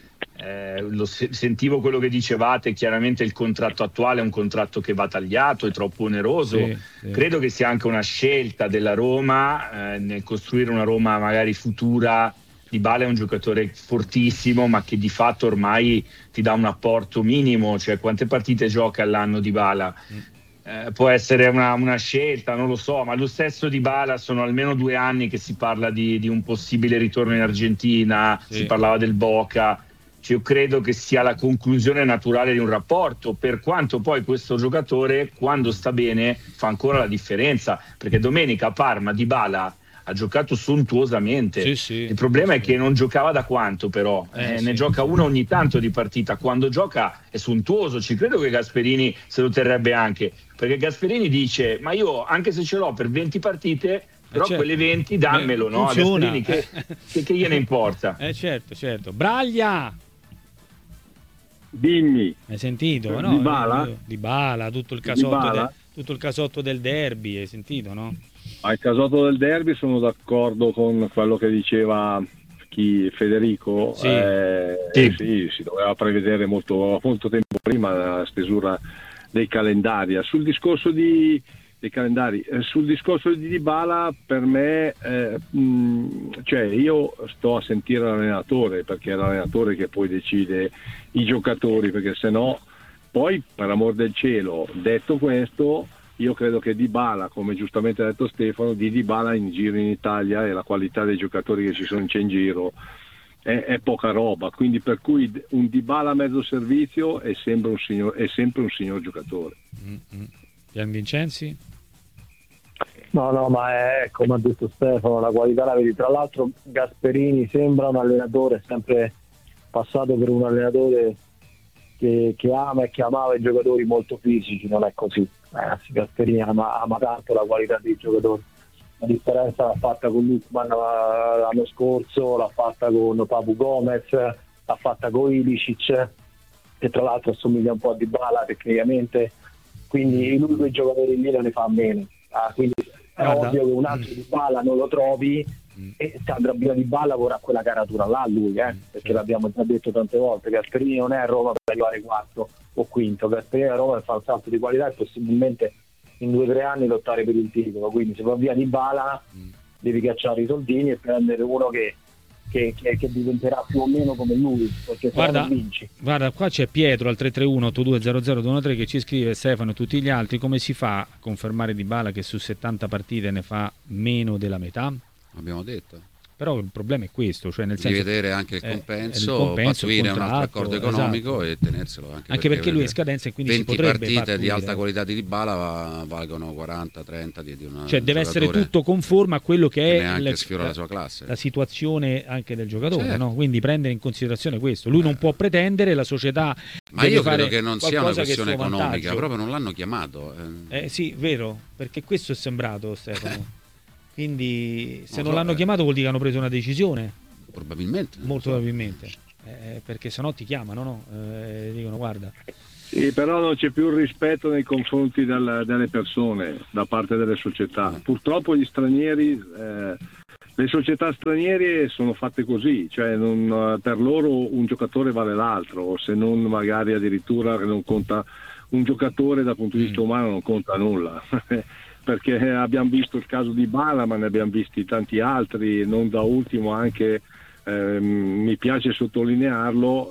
sentivo quello che dicevate, chiaramente il contratto attuale è un contratto che va tagliato, è troppo oneroso. Sì. Credo che sia anche una scelta della Roma nel costruire una Roma magari futura. Dybala è un giocatore fortissimo, ma che di fatto ormai ti dà un apporto minimo, cioè quante partite gioca all'anno Dybala? Può essere una scelta, non lo so, ma lo stesso Dybala sono almeno 2 anni che si parla di un possibile ritorno in Argentina, si parlava del Boca. Io credo che sia la conclusione naturale di un rapporto, per quanto poi questo giocatore, quando sta bene, fa ancora la differenza, perché domenica a Parma Dybala ha giocato sontuosamente. Il problema è che non giocava da quanto, però ne gioca una ogni tanto di partita. Quando gioca è sontuoso. Ci credo che Gasperini se lo terrebbe anche, perché Gasperini dice: ma io anche se ce l'ho per 20 partite, però quelle 20 dammelo, no? A Gasperini che gliene importa? Certo. Braglia, dimmi. hai sentito? No? Dybala, tutto il casotto del derby, hai sentito, no? Al casotto del derby sono d'accordo con quello che diceva Federico. Si doveva prevedere molto tempo prima la stesura dei calendari. Sul discorso dei calendari, sul discorso di Dybala, per me io sto a sentire l'allenatore, perché è l'allenatore che poi decide i giocatori, perché sennò poi, per amor del cielo, detto questo, io credo che Dybala, come giustamente ha detto Stefano, di Dybala in giro in Italia e la qualità dei giocatori che ci sono in giro è poca roba, quindi per cui un Dybala a mezzo servizio è sempre un signor giocatore. Gian Vincenzi? No, ma è come ha detto Stefano, la qualità la vedi. Tra l'altro Gasperini sembra un allenatore sempre passato per un allenatore che ama e che amava i giocatori molto fisici. Non è così. Gasperini ama tanto la qualità dei giocatori. La differenza l'ha fatta con Lukman l'anno scorso, l'ha fatta con Papu Gomez, l'ha fatta con Ilicic, che tra l'altro assomiglia un po' a Dybala tecnicamente, quindi lui quei giocatori lì non ne fa a meno. Quindi è ovvio che un altro Dybala non lo trovi, e Sandro Dybala vorrà quella caratura là lui, perché l'abbiamo già detto tante volte. Gasperini non è a Roma per arrivare quarto o quinto, Gasperini a Roma fa un salto di qualità e possibilmente in 2 o 3 anni lottare per il titolo, quindi se va via Dybala devi cacciare i soldini e prendere uno che diventerà più o meno come lui, perché se non vinci. Guarda, qua c'è Pietro al 331-8200-213 che ci scrive: Stefano e tutti gli altri, come si fa a confermare Dybala che su 70 partite ne fa meno della metà? Abbiamo detto. Però il problema è questo, cioè nel senso, vedere anche il compenso, pattuire un altro accordo economico, esatto, e tenerselo anche perché lui è in scadenza e quindi 20 si potrebbe partite di alta qualità di Dybala valgono 40-30 di una, cioè deve essere tutto conforme a quello che è sfiora la sua classe, la situazione anche del giocatore, certo, no? Quindi prendere in considerazione questo, lui non può pretendere, la società ma io credo che non sia una questione economica, proprio non l'hanno chiamato. Sì, vero, perché questo è sembrato, Stefano. Quindi se non l'hanno chiamato vuol dire che hanno preso una decisione. Probabilmente. Molto probabilmente. Perché sennò ti chiamano, no? Dicono guarda. Sì, però non c'è più rispetto nei confronti delle persone da parte delle società. Purtroppo gli stranieri, le società straniere sono fatte così, cioè per loro un giocatore vale l'altro, se non magari addirittura non conta un giocatore dal punto di vista umano, non conta nulla. Perché abbiamo visto il caso di Dybala, ma ne abbiamo visti tanti altri, non da ultimo anche, mi piace sottolinearlo,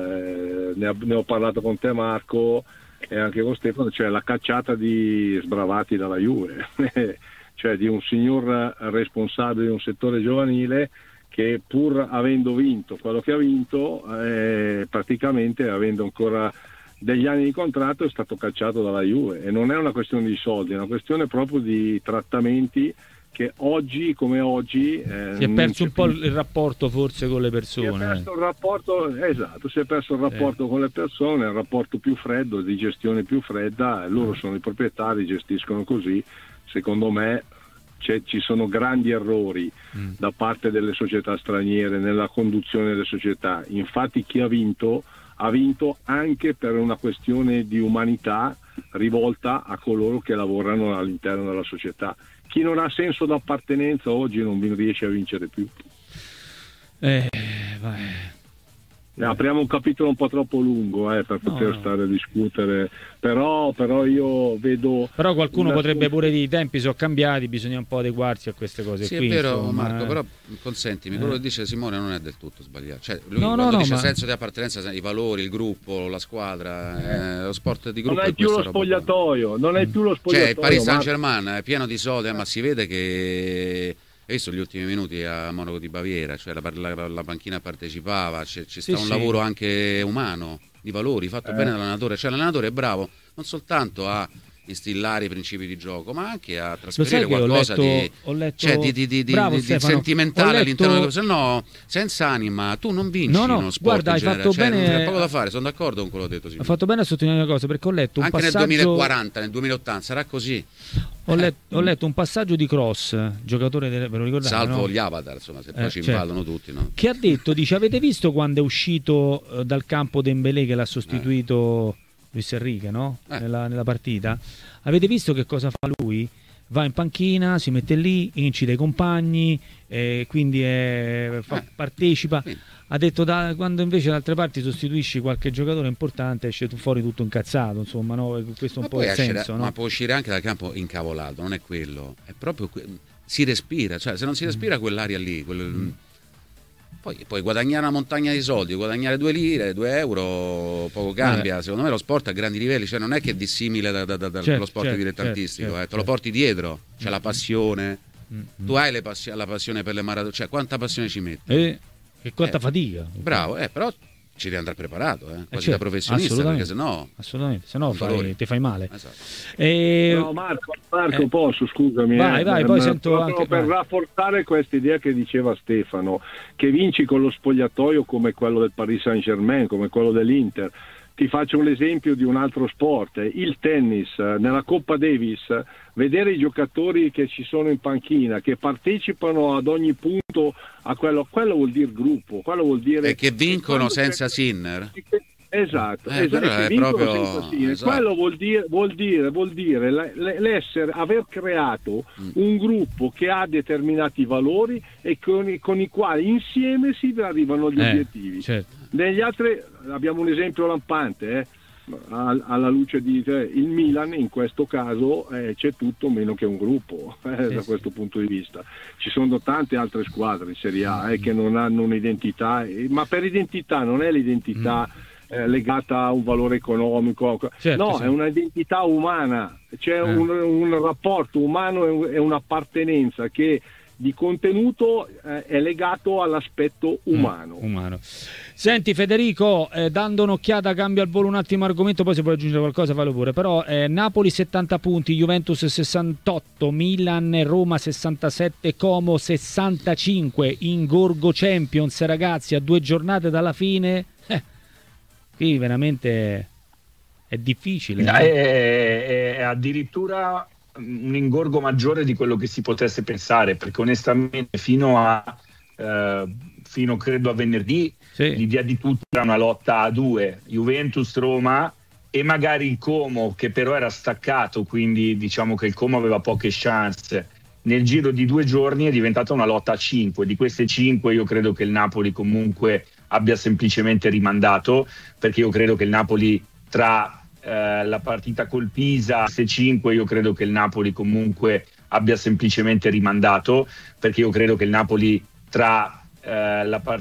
ne ho parlato con te Marco e anche con Stefano, cioè la cacciata di sbravati dalla Juve, cioè di un signor responsabile di un settore giovanile che pur avendo vinto quello che ha vinto, praticamente avendo ancora degli anni di contratto, è stato cacciato dalla Juve, e non è una questione di soldi, è una questione proprio di trattamenti che oggi come oggi si è perso un po' il rapporto forse con le persone, si è perso il rapporto, esatto, si è perso il rapporto con le persone, il rapporto più freddo, di gestione più fredda, loro sono i proprietari, gestiscono così. Secondo me ci sono grandi errori da parte delle società straniere nella conduzione delle società. Infatti chi ha vinto anche per una questione di umanità rivolta a coloro che lavorano all'interno della società. Chi non ha senso d'appartenenza oggi non riesce a vincere più. Apriamo un capitolo un po' troppo lungo per poter stare a discutere, però io vedo... Però qualcuno potrebbe pure dire: i tempi sono cambiati, bisogna un po' adeguarsi a queste cose. Sì, qui, è vero, insomma, Marco, però consentimi, quello che dice Simone non è del tutto sbagliato. Cioè, lui quando dice senso di appartenenza, i valori, il gruppo, la squadra, lo sport di gruppo. Non hai più lo spogliatoio, Cioè, il Paris Saint-Germain è pieno di soldi, ma si vede che... Hai visto gli ultimi minuti a Monaco di Baviera, cioè la panchina partecipava, ci sta un lavoro anche umano, di valori, fatto bene dall'allenatore, cioè l'allenatore è bravo non soltanto a instillare i principi di gioco, ma anche a trasferire qualcosa di sentimentale all'interno del... Se no, senza anima tu non vinci uno sport. Guarda, hai fatto bene, c'è poco da fare, sono d'accordo con quello che ho detto. Hai fatto bene a sottolineare una cosa, perché ho letto un anche passaggio... nel 2040, nel 2080 sarà così. Ho letto un passaggio di Cross, giocatore ve lo ricordate? Salvo gli avatar, insomma, se poi ci invadono tutti, no? Che ha detto, avete visto quando è uscito dal campo Dembélé che l'ha sostituito Luis Enrique, no? Nella partita? Avete visto che cosa fa lui? Va in panchina, si mette lì, incita i compagni, quindi partecipa. Ha detto quando invece da altre parti sostituisci qualche giocatore importante esce fuori tutto incazzato, insomma, no? Questo è un po' il senso, no? Ma può uscire anche dal campo incavolato, non è quello, è proprio si respira, cioè se non si respira quell'aria lì, poi puoi guadagnare una montagna di soldi, guadagnare 2 lire, 2 euro, poco cambia. Secondo me lo sport a grandi livelli, cioè non è che è dissimile dallo sport dilettantistico, te lo porti dietro, c'è la passione, tu hai la passione per le maratone, cioè quanta passione ci metti? E quanta fatica. Bravo, però ci devi andare preparato, quasi da professionista, perché sennò ti fai male. Esatto. No, Marco, posso, scusami. Vai, poi sento anche per rafforzare questa idea che diceva Stefano, che vinci con lo spogliatoio come quello del Paris Saint-Germain, come quello dell'Inter. Ti faccio un esempio di un altro sport, il tennis. Nella Coppa Davis, vedere i giocatori che ci sono in panchina, che partecipano ad ogni punto a quello vuol dire gruppo, quello vuol dire... E che vincono senza Sinner. Esatto, è proprio... Esatto. Quello vuol dire aver creato un gruppo che ha determinati valori e con i quali insieme si arrivano agli obiettivi. Certo. Negli altri abbiamo un esempio lampante, alla luce di il Milan in questo caso c'è tutto meno che un gruppo da questo punto di vista. Ci sono tante altre squadre in Serie A che non hanno un'identità, ma per identità non è l'identità legata a un valore economico, no, è un'identità umana, c'è un rapporto umano e un'appartenenza che di contenuto è legato all'aspetto umano. Senti Federico, dando un'occhiata, cambio al volo un attimo argomento, poi se vuoi aggiungere qualcosa fallo pure, però Napoli 70 punti, Juventus 68, Milan e Roma 67, Como 65 in Gorgo Champions, ragazzi, a 2 giornate dalla fine. Qui veramente è difficile. È addirittura un ingorgo maggiore di quello che si potesse pensare, perché onestamente fino credo a venerdì l'idea di tutti era una lotta a 2, Juventus-Roma e magari il Como, che però era staccato, quindi diciamo che il Como aveva poche chance. Nel giro di 2 giorni è diventata una lotta a 5, di queste 5 io credo che il Napoli comunque abbia semplicemente rimandato, perché io credo che il Napoli tra la partita col Pisa, queste 5 io credo che il Napoli comunque abbia semplicemente rimandato, perché io credo che il Napoli tra la partita